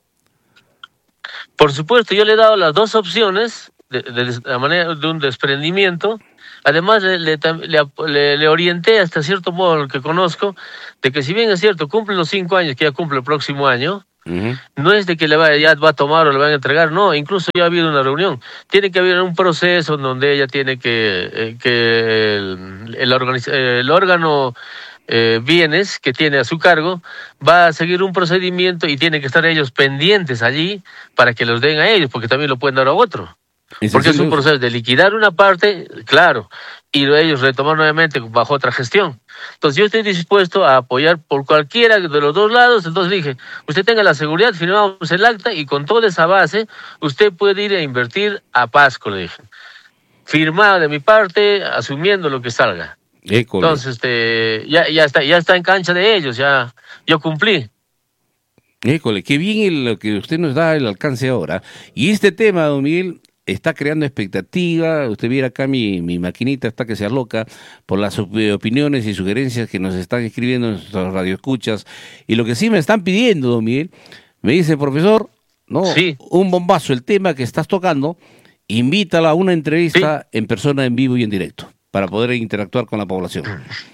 Por supuesto, yo le he dado las dos opciones de, de, de la manera de un desprendimiento. Además, le, le, le, le orienté hasta cierto modo, lo que conozco, de que si bien es cierto, cumple los cinco años, que ya cumple el próximo año, uh-huh. no es de que le va, ya va a tomar o le van a entregar, no, incluso ya ha habido una reunión. Tiene que haber un proceso donde ella tiene que, eh, que el, el, organiz, el órgano eh, bienes que tiene a su cargo va a seguir un procedimiento y tienen que estar ellos pendientes allí para que los den a ellos, porque también lo pueden dar a otro. Porque es un proceso de liquidar una parte, claro, y ellos retomar nuevamente bajo otra gestión. Entonces yo estoy dispuesto a apoyar por cualquiera de los dos lados. Entonces dije, usted tenga la seguridad, firmamos el acta y con toda esa base usted puede ir a invertir a Pasco, le dije. Firmado de mi parte, asumiendo lo que salga. École. Entonces este, ya, ya, está, ya está en cancha de ellos, ya yo cumplí. École, qué bien lo que usted nos da el alcance ahora. Y este tema, don Miguel, está creando expectativa. Usted viera acá mi, mi maquinita está que se aloca por las opiniones y sugerencias que nos están escribiendo en nuestras radioescuchas. Y lo que sí me están pidiendo, don Miguel, me dice, profesor, no, sí. un bombazo, el tema que estás tocando, invítala a una entrevista sí. en persona, en vivo y en directo, para poder interactuar con la población.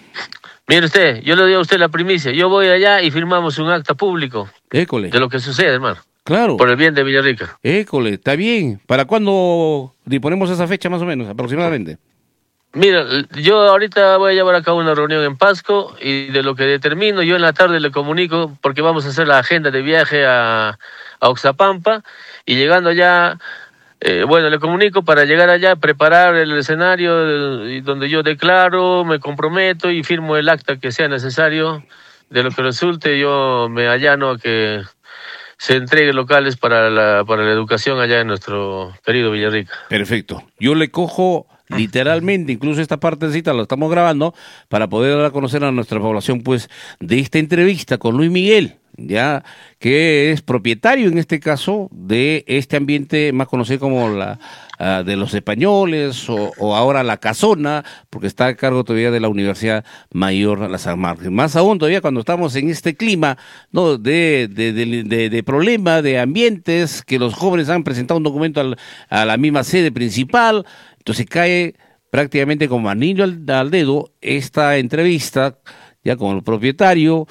Mire usted, yo le doy a usted la primicia, yo voy allá y firmamos un acta público École. de lo que sucede, hermano. Claro. Por el bien de Villarrica. École, está bien. ¿Para cuándo disponemos esa fecha más o menos, aproximadamente? Mira, yo ahorita voy a llevar a cabo una reunión en Pasco y de lo que determino, yo en la tarde le comunico porque vamos a hacer la agenda de viaje a, a Oxapampa y llegando allá, eh, bueno, le comunico para llegar allá, preparar el escenario eh, donde yo declaro, me comprometo y firmo el acta que sea necesario. De lo que resulte, yo me allano a que se entreguen locales para la, para la educación allá en nuestro querido Villarrica. Perfecto. Yo le cojo literalmente, incluso esta partecita la estamos grabando para poder dar a conocer a nuestra población, pues, de esta entrevista con Luis Miguel, ya que es propietario en este caso de este ambiente más conocido como la uh, de los españoles o, o ahora la Casona, porque está a cargo todavía de la Universidad Mayor de San Marcos. Más aún todavía cuando estamos en este clima, no de de, de, de, de problema de ambientes, que los jóvenes han presentado un documento al, a la misma sede principal, entonces cae prácticamente como anillo al, al dedo esta entrevista ya con el propietario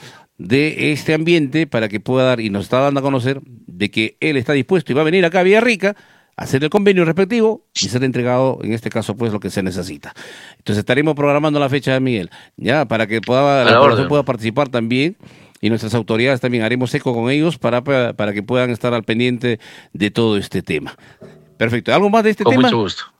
de este ambiente para que pueda dar, y nos está dando a conocer de que él está dispuesto y va a venir acá a Villarrica a hacer el convenio respectivo y ser entregado, en este caso, pues lo que se necesita. Entonces estaremos programando la fecha de Miguel, ya para que pueda, la población pueda participar también, y nuestras autoridades también haremos eco con ellos para, para, para que puedan estar al pendiente de todo este tema. Perfecto. ¿Algo más de este con tema? Con mucho gusto.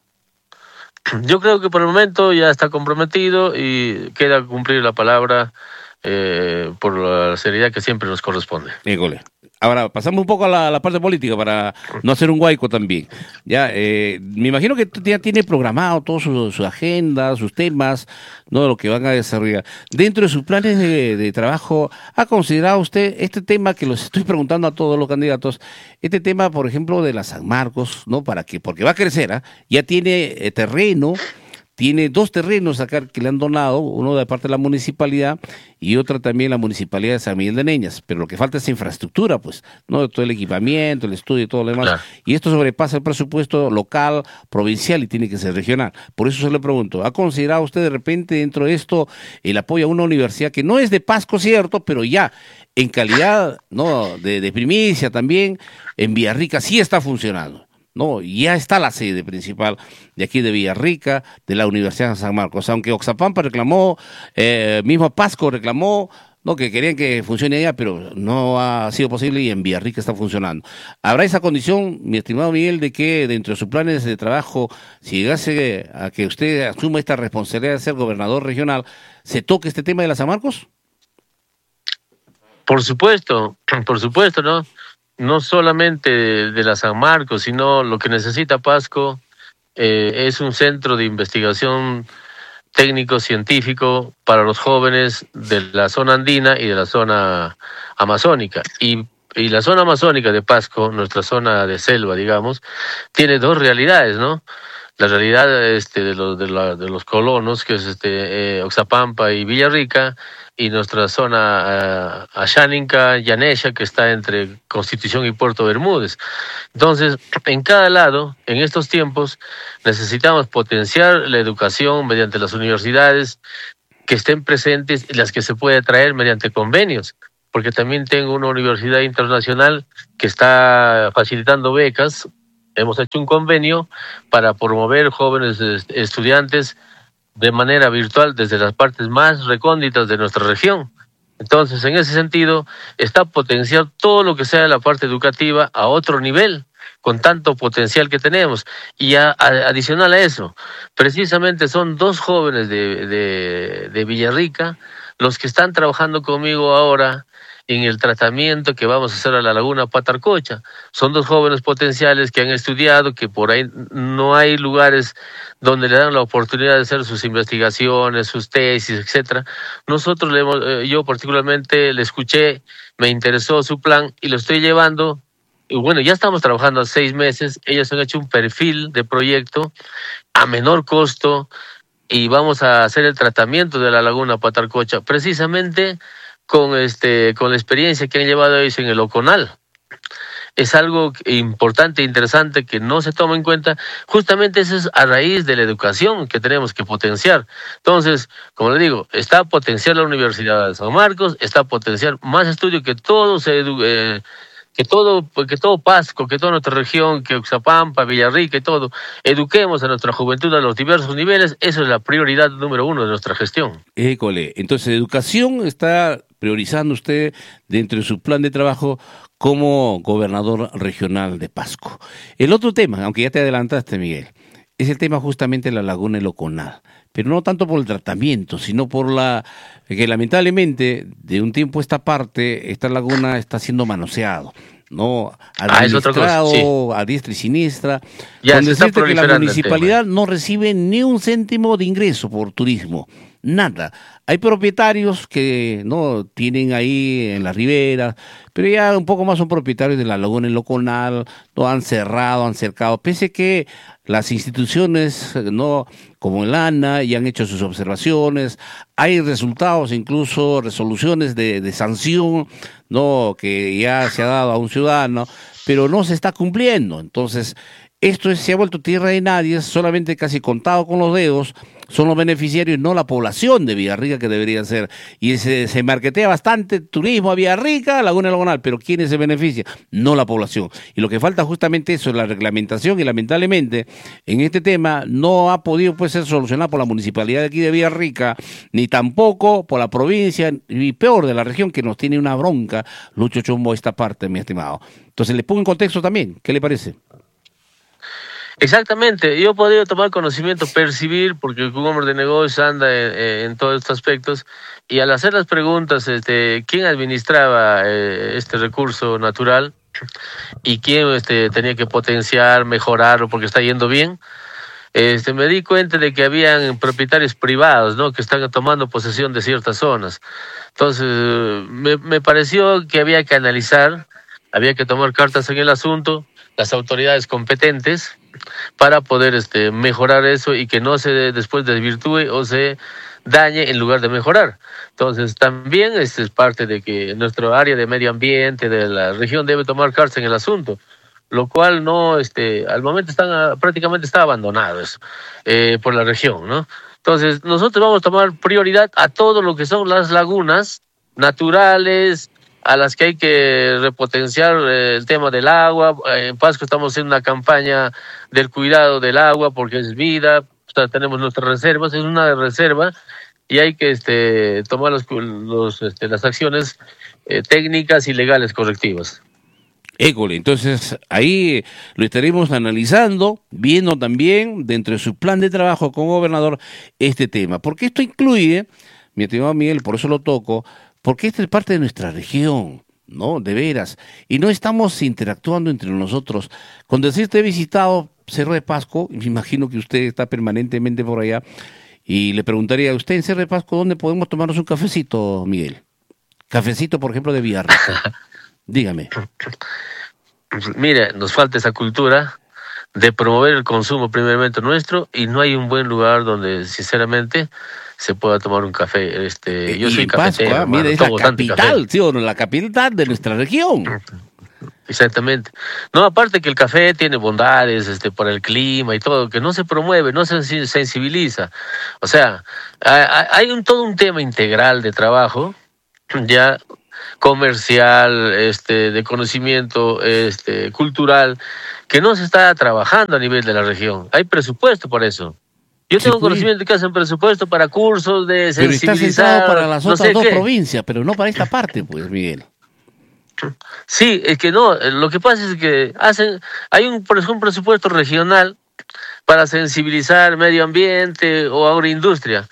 Yo creo que por el momento ya está comprometido y queda cumplir la palabra eh, por la seriedad que siempre nos corresponde. Híjole. Ahora, pasamos un poco a la, a la parte política para no hacer un guayco también. Ya, eh, me imagino que ya tiene programado toda su, su agenda, sus temas, no lo que van a desarrollar. Dentro de sus planes de, de trabajo, ¿ha considerado usted este tema que los estoy preguntando a todos los candidatos? Este tema, por ejemplo, de la San Marcos, ¿no? Para que, porque va a crecer, ¿eh? Ya tiene eh, terreno. Tiene dos terrenos acá que le han donado, uno de parte de la municipalidad y otro también la municipalidad de San Miguel de Neñas, pero lo que falta es infraestructura, pues, ¿no? Todo el equipamiento, el estudio y todo lo demás. Claro. Y esto sobrepasa el presupuesto local, provincial y tiene que ser regional. Por eso se le pregunto, ¿ha considerado usted de repente dentro de esto el apoyo a una universidad que no es de Pasco, cierto, pero ya en calidad, ¿no? de, de primicia también, en Villarrica sí está funcionando? No, ya está la sede principal de aquí de Villarrica, de la Universidad de San Marcos, aunque Oxapampa reclamó, eh, mismo Pasco reclamó, no, que querían que funcione allá, pero no ha sido posible y en Villarrica está funcionando. ¿Habrá esa condición, mi estimado Miguel, de que dentro de sus planes de trabajo, si llegase a que usted asuma esta responsabilidad de ser gobernador regional, se toque este tema de la San Marcos? Por supuesto, por supuesto, ¿no? No solamente de, de la San Marcos, sino lo que necesita Pasco eh, es un centro de investigación técnico-científico para los jóvenes de la zona andina y de la zona amazónica. Y, y la zona amazónica de Pasco, nuestra zona de selva, digamos, tiene dos realidades, ¿no? la realidad este, de, los, de, la, de los colonos, que es este, eh, Oxapampa y Villarrica, y nuestra zona uh, Asháninca, Yanesha, que está entre Constitución y Puerto Bermúdez. Entonces, en cada lado, en estos tiempos, necesitamos potenciar la educación mediante las universidades que estén presentes y las que se puede traer mediante convenios, porque también tengo una universidad internacional que está facilitando becas. Hemos hecho un convenio para promover jóvenes estudiantes de manera virtual desde las partes más recónditas de nuestra región. Entonces, en ese sentido, está potenciar todo lo que sea la parte educativa a otro nivel, con tanto potencial que tenemos. Y a, a, adicional a eso, precisamente son dos jóvenes de, de, de Villarrica los que están trabajando conmigo ahora en el tratamiento que vamos a hacer a la laguna Patarcocha. Son dos jóvenes potenciales que han estudiado, que por ahí no hay lugares donde le dan la oportunidad de hacer sus investigaciones, sus tesis, etcétera. Nosotros, le hemos, eh, yo particularmente le escuché, me interesó su plan y lo estoy llevando. Y bueno, ya estamos trabajando hace seis meses. Ellos han hecho un perfil de proyecto a menor costo y vamos a hacer el tratamiento de la laguna Patarcocha, precisamente con este con la experiencia que han llevado ellos en el Oconal. Es algo importante e interesante que no se toma en cuenta. Justamente eso es a raíz de la educación que tenemos que potenciar. Entonces, como le digo, está a potenciar la Universidad de San Marcos, está a potenciar más estudio, que todo se edu eh, que todo, que todo Pasco, que toda nuestra región, que Oxapampa, Villarrica y todo, eduquemos a nuestra juventud a los diversos niveles. Eso es la prioridad número uno de nuestra gestión. École, entonces educación está priorizando usted dentro de su plan de trabajo como gobernador regional de Pasco. El otro tema, aunque ya te adelantaste, Miguel, es el tema justamente de la laguna El Oconal, pero no tanto por el tratamiento, sino por la que lamentablemente de un tiempo a esta parte esta laguna está siendo manoseado, no administrado, ah, sí, a diestra y siniestra, ya, con decirte que la municipalidad no recibe ni un céntimo de ingreso por turismo, nada. Hay propietarios que no tienen ahí en la ribera, pero ya un poco más son propietarios de la laguna El Oconal, no han cerrado, han cercado, pese que las instituciones, no como el ANA, ya han hecho sus observaciones, hay resultados, incluso resoluciones de, de sanción, no que ya se ha dado a un ciudadano, pero no se está cumpliendo. Entonces, esto es, se ha vuelto tierra de nadie, solamente casi contado con los dedos son los beneficiarios, no la población de Villarrica, que debería ser. Y se, se marketea bastante turismo a Villarrica, Laguna El Oconal, pero ¿quiénes se benefician? No la población. Y lo que falta justamente eso es la reglamentación, y lamentablemente en este tema no ha podido pues, ser solucionado por la municipalidad de aquí de Villarrica, ni tampoco por la provincia, y peor de la región, que nos tiene una bronca, Lucho Chombo, esta parte, mi estimado. Entonces le pongo en contexto también, ¿qué le parece? Exactamente, yo he podido tomar conocimiento, percibir, porque un hombre de negocios anda en, en todos estos aspectos, y al hacer las preguntas, este, ¿quién administraba eh, este recurso natural y quién este, tenía que potenciar, mejorarlo porque está yendo bien? Este, me di cuenta de que habían propietarios privados, ¿no?, que están tomando posesión de ciertas zonas. Entonces, me, me pareció que había que analizar, había que tomar cartas en el asunto, las autoridades competentes, para poder este, mejorar eso y que no se después desvirtúe o se dañe en lugar de mejorar. Entonces también este es parte de que nuestro área de medio ambiente de la región debe tomar cartas en el asunto, lo cual no, este, al momento están prácticamente está abandonado eso, eh, por la región, ¿no? Entonces nosotros vamos a tomar prioridad a todo lo que son las lagunas naturales, a las que hay que repotenciar eh, el tema del agua. En Pasco estamos haciendo una campaña del cuidado del agua porque es vida. O sea, tenemos nuestras reservas, es una reserva y hay que este, tomar los, los, este, las acciones eh, técnicas y legales correctivas. École, entonces ahí lo estaremos analizando, viendo también dentro de su plan de trabajo como gobernador este tema, porque esto incluye, mi estimado Miguel, por eso lo toco, porque esta es parte de nuestra región, ¿no? De veras. Y no estamos interactuando entre nosotros. Con decirte, he visitado Cerro de Pasco, me imagino que usted está permanentemente por allá, y le preguntaría a usted en Cerro de Pasco, ¿dónde podemos tomarnos un cafecito, Miguel? Cafecito, por ejemplo, de Villarrica. Dígame. Mire, nos falta esa cultura de promover el consumo primeramente nuestro, y no hay un buen lugar donde sinceramente se pueda tomar un café. Este, yo y soy en cafetero, Pascua, hermano, mira, es la tomo tanto capital, café. ¿sí o no? La capital de nuestra región. Exactamente. No, aparte que el café tiene bondades este, para el clima y todo, que no se promueve, no se sensibiliza. O sea, hay, hay un, todo un tema integral de trabajo, ya comercial, este, de conocimiento, este, cultural, que no se está trabajando a nivel de la región. Hay presupuesto para eso. Yo Sí, tengo pues. conocimiento de que hacen presupuesto para cursos de Pero está sensibilizar, centrado para las no otras sé dos qué. provincias, pero no para esta parte, pues, Miguel. Sí, es que no, lo que pasa es que hacen, hay un, por ejemplo, un presupuesto regional para sensibilizar medio ambiente o agroindustria,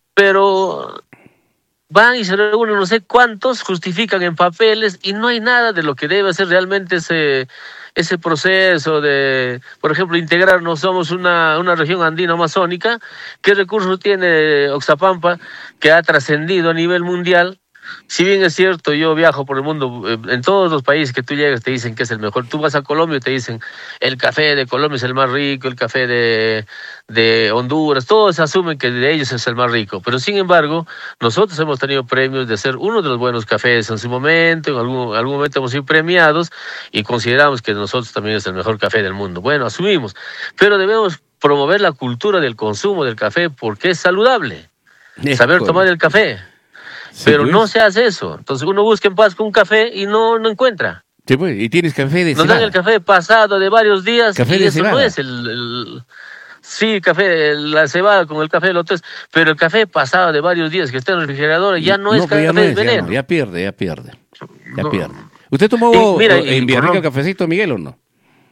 pero van y se reúnen no sé cuántos, justifican en papeles y no hay nada de lo que debe hacer realmente ese, ese proceso de, por ejemplo, integrarnos. Somos una, una región andina amazónica. ¿Qué recursos tiene Oxapampa que ha trascendido a nivel mundial? Si bien es cierto, yo viajo por el mundo, eh, en todos los países que tú llegas te dicen que es el mejor. Tú vas a Colombia y te dicen el café de Colombia es el más rico, el café de, de Honduras, todos asumen que de ellos es el más rico. Pero sin embargo, nosotros hemos tenido premios de ser uno de los buenos cafés en su momento, en algún, algún momento hemos sido premiados y consideramos que nosotros también es el mejor café del mundo. Bueno, asumimos, pero debemos promover la cultura del consumo del café porque es saludable, Es saber correcto. tomar el café. Sí, Pero pues. no se hace eso. Entonces uno busca en Pascua un café y no, no encuentra. Sí, pues, y tienes café de Nos dan cebada. el café pasado de varios días Café y de eso no cebada. es el, el- sí, café, la cebada con el café del otro es, pero el café pasado de varios días que está en el refrigerador ya no, es pero café, ya no es es, ya veneno. no, ya pierde, ya pierde. Ya No. pierde. ¿Usted tomó Y mira, y en Villarrica por el no- cafecito, Miguel, o no?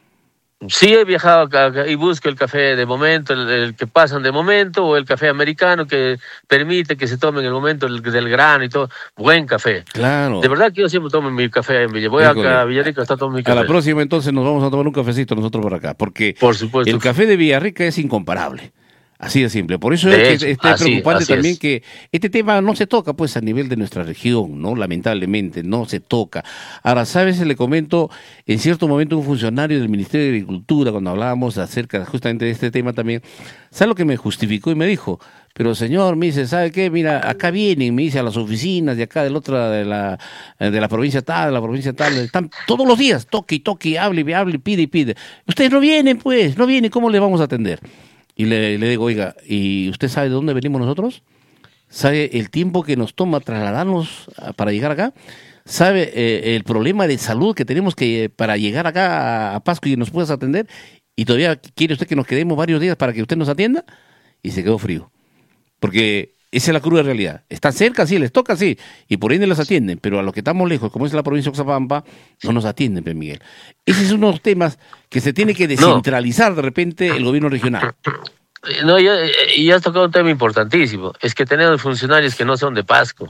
Sí, he viajado acá, acá y busco el café de momento, el, el que pasan de momento, o el café americano que permite que se tome en el momento el- del grano y todo. Buen café. Claro. De verdad que yo siempre tomo mi café en Villa. Voy Híjole. acá a Villarrica, está tomando mi A café. la próxima entonces nos vamos a tomar un cafecito nosotros por acá, porque Por supuesto. el café de Villarrica es incomparable. Así de simple. Por eso De es hecho, que este así- preocupante así también es. que este tema no se toca pues a nivel de nuestra región, ¿no? Lamentablemente, no se toca. Ahora, ¿sabes? Le comento, en cierto momento un funcionario del Ministerio de Agricultura, cuando hablábamos acerca justamente de este tema también, ¿sabe lo que me justificó y me dijo? Pero señor, me dice, ¿sabe qué? Mira, acá vienen, me dice, a las oficinas de acá, del otra, de la, de la provincia tal, de la provincia tal, están todos los días, toque y toque, hable y hable, pide y pide. Ustedes no vienen, pues, no vienen, ¿cómo le vamos a atender? Y le, le digo, oiga, ¿y usted sabe de dónde venimos nosotros? ¿Sabe el tiempo que nos toma trasladarnos a- para llegar acá? ¿Sabe eh, el problema de salud que tenemos que para llegar acá a, a Pasco y nos puedas atender? ¿Y todavía quiere usted que nos quedemos varios días para que usted nos atienda? Y se quedó frío. Porque esa es la cruda realidad. Están cerca, sí, les toca, sí, y por ende los atienden, pero a los que estamos lejos, como es la provincia de Oxapampa, no nos atienden, pues, Miguel. Ese es uno de los temas que se tiene que descentralizar de repente el gobierno regional. Eh, No, ya, eh, y has tocado un tema importantísimo. Es que tenemos funcionarios que no son de Pasco.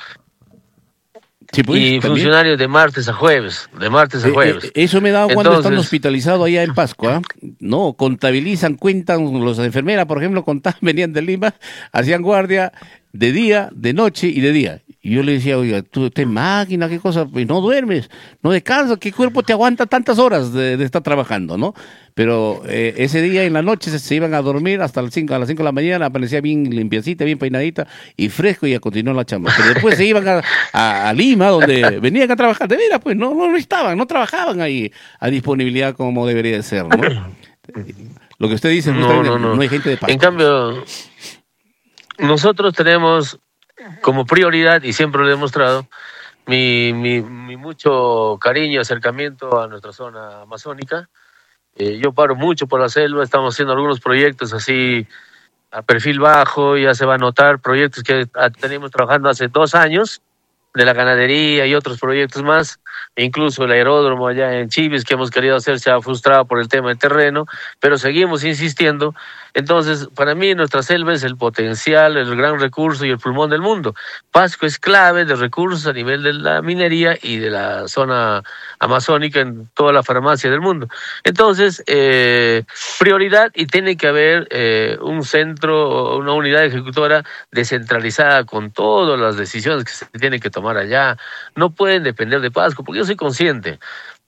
Sí, pues, y también. funcionarios de martes a jueves. De martes a Eh, jueves. eh, eso me da cuando están Entonces- hospitalizados allá en Pascua. No, contabilizan, cuentan, los enfermeras, por ejemplo, contaban, venían de Lima, hacían guardia de día, de noche y de día. Y yo le decía, oiga, tú estás máquina, qué cosa, y no duermes, no descansas, ¿qué cuerpo te aguanta tantas horas de, de estar trabajando, no? Pero eh, ese día en la noche se, se iban a dormir hasta las cinco, a las cinco de la mañana, aparecía bien limpiecita, bien peinadita y fresco y a continuar la chamba. Pero después se iban a, a- a Lima, donde venían a trabajar. De veras, pues, no, no, no estaban, no trabajaban ahí a disponibilidad como debería de ser, ¿no? Lo que usted dice, No, justamente, no, no. no hay gente de Pascua. En cambio, nosotros tenemos como prioridad, y siempre lo he demostrado, mi, mi, mi mucho cariño y acercamiento a nuestra zona amazónica. Eh, yo paro mucho por la selva, estamos haciendo algunos proyectos así a perfil bajo, ya se va a notar, proyectos que ah, tenemos trabajando hace dos años, de la ganadería y otros proyectos más, e incluso el aeródromo allá en Chivis que hemos querido hacer se ha frustrado por el tema del terreno, pero seguimos insistiendo. Entonces, para mí nuestra selva es el potencial, el gran recurso y el pulmón del mundo. Pasco es clave de recursos a nivel de la minería y de la zona amazónica en toda la farmacia del mundo. Entonces, eh, prioridad, y tiene que haber eh, un centro, una unidad ejecutora descentralizada con todas las decisiones que se tienen que tomar allá. No pueden depender de Pasco, porque yo soy consciente.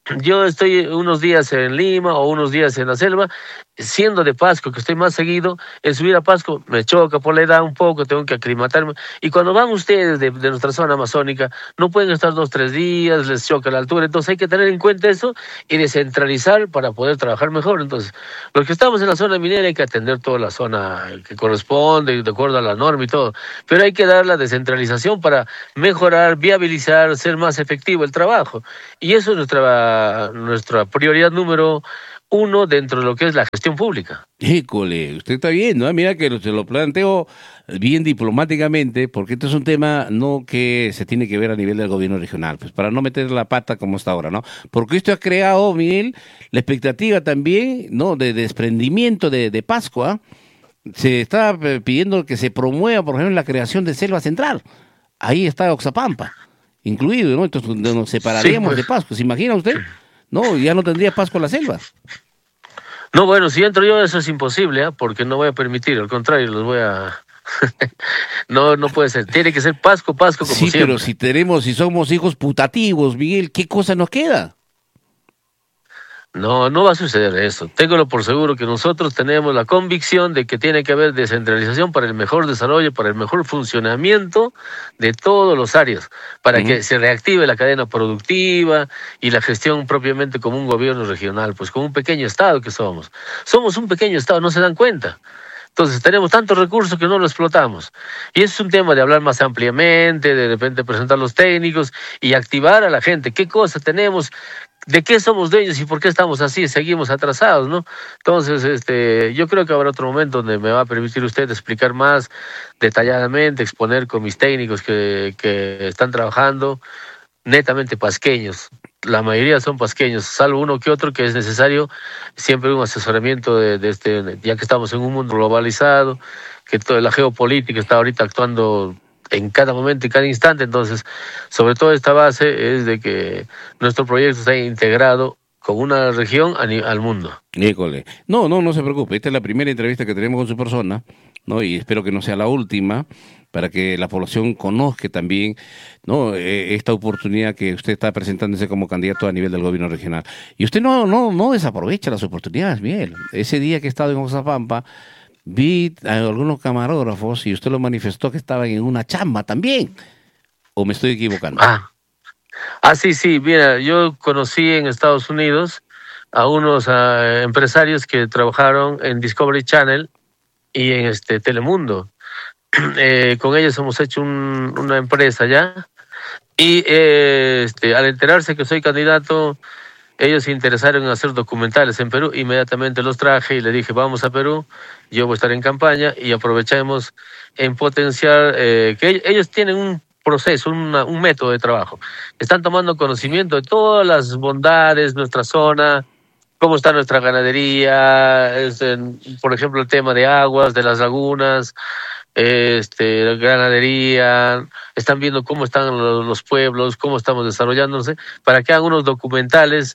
yo estoy unos días en Lima o unos días en la selva, siendo de Pasco, que estoy más seguido, el subir a Pasco me choca por la edad un poco, tengo que aclimatarme. Y cuando van ustedes de, de nuestra zona amazónica, no pueden estar dos, tres días, les choca la altura. Entonces hay que tener en cuenta eso y descentralizar para poder trabajar mejor. Entonces, los que estamos en la zona minera hay que atender toda la zona que corresponde, de acuerdo a la norma y todo. Pero hay que dar la descentralización para mejorar, viabilizar, ser más efectivo el trabajo. Y eso es nuestra, nuestra prioridad número uno dentro de lo que es la gestión pública. École, usted está viendo, ¿eh? Mira que se lo planteo bien diplomáticamente, porque esto es un tema no que se tiene que ver a nivel del gobierno regional, pues para no meter la pata como está ahora, ¿no? Porque esto ha creado, Miguel, la expectativa también, ¿no?, de desprendimiento de, de Pascua. Se está pidiendo que se promueva, por ejemplo, la creación de selva central. Ahí está Oxapampa, incluido, ¿no? Entonces nos separaríamos sí, pues. de Pascua. ¿Se imagina usted? No, ya no tendría Pascua la selva. No, bueno, si entro yo eso es imposible, ¿eh? Porque no voy a permitir, al contrario, los voy a... no, no puede ser, tiene que ser Pasco, Pasco como sí, siempre. Sí, pero si tenemos, si somos hijos putativos, Miguel, ¿qué cosa nos queda? No, no va a suceder eso. Téngalo por seguro que nosotros tenemos la convicción de que tiene que haber descentralización para el mejor desarrollo, para el mejor funcionamiento de todos los áreas, para uh-huh. que se reactive la cadena productiva y la gestión propiamente como un gobierno regional, pues como un pequeño estado que somos. Somos un pequeño estado, no se dan cuenta. Entonces tenemos tantos recursos que no lo explotamos. Y es un tema de hablar más ampliamente, de repente presentar los técnicos y activar a la gente. ¿Qué cosas tenemos? ¿De qué somos dueños y por qué estamos así? Seguimos atrasados, ¿no? Entonces, este, yo creo que habrá otro momento donde me va a permitir usted explicar más detalladamente, exponer con mis técnicos que, que están trabajando, netamente pasqueños. La mayoría son pasqueños, salvo uno que otro que es necesario siempre un asesoramiento de, de este, ya que estamos en un mundo globalizado, que toda la geopolítica está ahorita actuando en cada momento y cada instante. Entonces, sobre todo esta base es de que nuestro proyecto está integrado con una región al mundo. Híjole. No, no, no se preocupe. Esta es la primera entrevista que tenemos con su persona, ¿no? Y espero que no sea la última, para que la población conozca también, ¿no?, eh, esta oportunidad que usted está presentándose como candidato a nivel del gobierno regional. Y usted no, no, no desaprovecha las oportunidades, Miguel. Ese día que he estado en Oxapampa, vi a algunos camarógrafos y usted lo manifestó que estaban en una chamba también. ¿O me estoy equivocando? Ah, ah sí, sí. Mira, yo conocí en Estados Unidos a unos uh, empresarios que trabajaron en Discovery Channel y en este Telemundo. Eh, con ellos hemos hecho un, una empresa ya. Y eh, este, al enterarse que soy candidato, ellos se interesaron en hacer documentales en Perú. Inmediatamente los traje y le dije, vamos a Perú, yo voy a estar en campaña y aprovechemos en potenciar, eh, que ellos tienen un proceso, una, un método de trabajo. Están tomando conocimiento de todas las bondades de nuestra zona, cómo está nuestra ganadería, este, por ejemplo, el tema de aguas, de las lagunas, este, ganadería, están viendo cómo están los, los pueblos, cómo estamos desarrollándose, para que hagan unos documentales,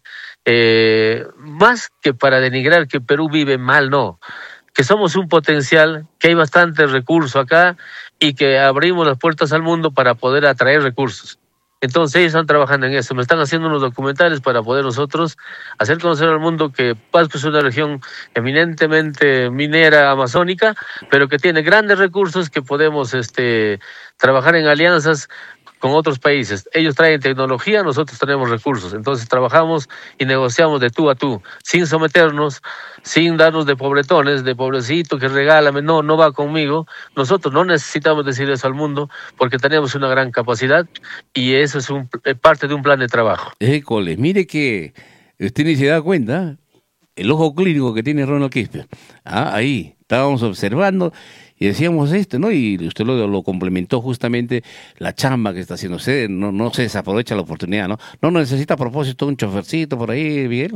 eh, más que para denigrar que Perú vive mal, no, que somos un potencial, que hay bastante recurso acá y que abrimos las puertas al mundo para poder atraer recursos. Entonces ellos están trabajando en eso, me están haciendo unos documentales para poder nosotros hacer conocer al mundo que Pasco es una región eminentemente minera amazónica, pero que tiene grandes recursos que podemos este, trabajar en alianzas con otros países. Ellos traen tecnología, nosotros tenemos recursos. Entonces trabajamos y negociamos de tú a tú, sin someternos, sin darnos de pobretones, de pobrecito que regálame, no, no va conmigo. Nosotros no necesitamos decir eso al mundo porque tenemos una gran capacidad y eso es un, parte de un plan de trabajo. École, mire que usted ni se da cuenta el ojo clínico que tiene Ronald Quispe. Ah, ahí estábamos observando y decíamos esto, ¿no? Y usted lo, lo complementó justamente la chamba que está haciendo usted, no, no se desaprovecha la oportunidad, ¿no? No necesita a propósito un chofercito por ahí, Miguel.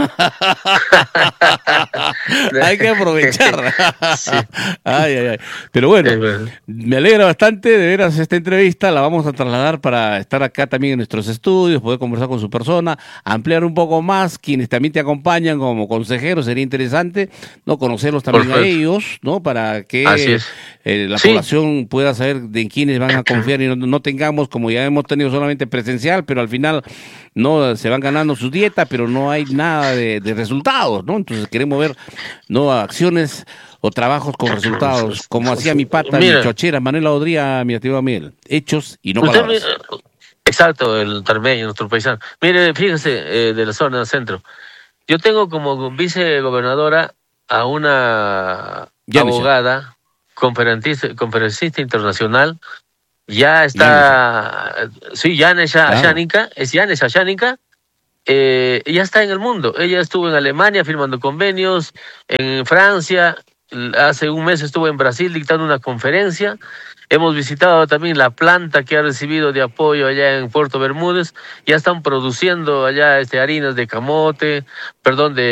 Hay que aprovechar. Sí. Ay, ay, ay. Pero bueno, me alegra bastante, de veras, esta entrevista la vamos a trasladar para estar acá también en nuestros estudios, poder conversar con su persona, ampliar un poco más, quienes también te acompañan como consejero, sería interesante, ¿no? Conocerlos también a ellos. ellos, ¿no? Para que eh, la sí. población pueda saber de en quiénes van a confiar y no, no tengamos, como ya hemos tenido solamente presencial, pero al final no se van ganando sus dietas, pero no hay nada de, de resultados, ¿no? Entonces queremos ver no acciones o trabajos con resultados, como hacía mi pata, Mira, mi chochera, Manuela Odría, mi activo Miguel. Hechos y no usted palabras. mi- exacto, el tarmeño, nuestro paisano. Mire, fíjese, eh, de la zona centro. Yo tengo como vicegobernadora a una Yanisha. abogada, conferencista, conferencista internacional. Ya está, sí, Yanisha Claro. Ashánica, es Yanisha Ashánica. Eh, ella está en el mundo. Ella estuvo en Alemania firmando convenios, en Francia, hace un mes estuvo en Brasil dictando una conferencia. Hemos visitado también la planta que ha recibido de apoyo allá en Puerto Bermúdez. Ya están produciendo allá este harinas de camote, perdón, de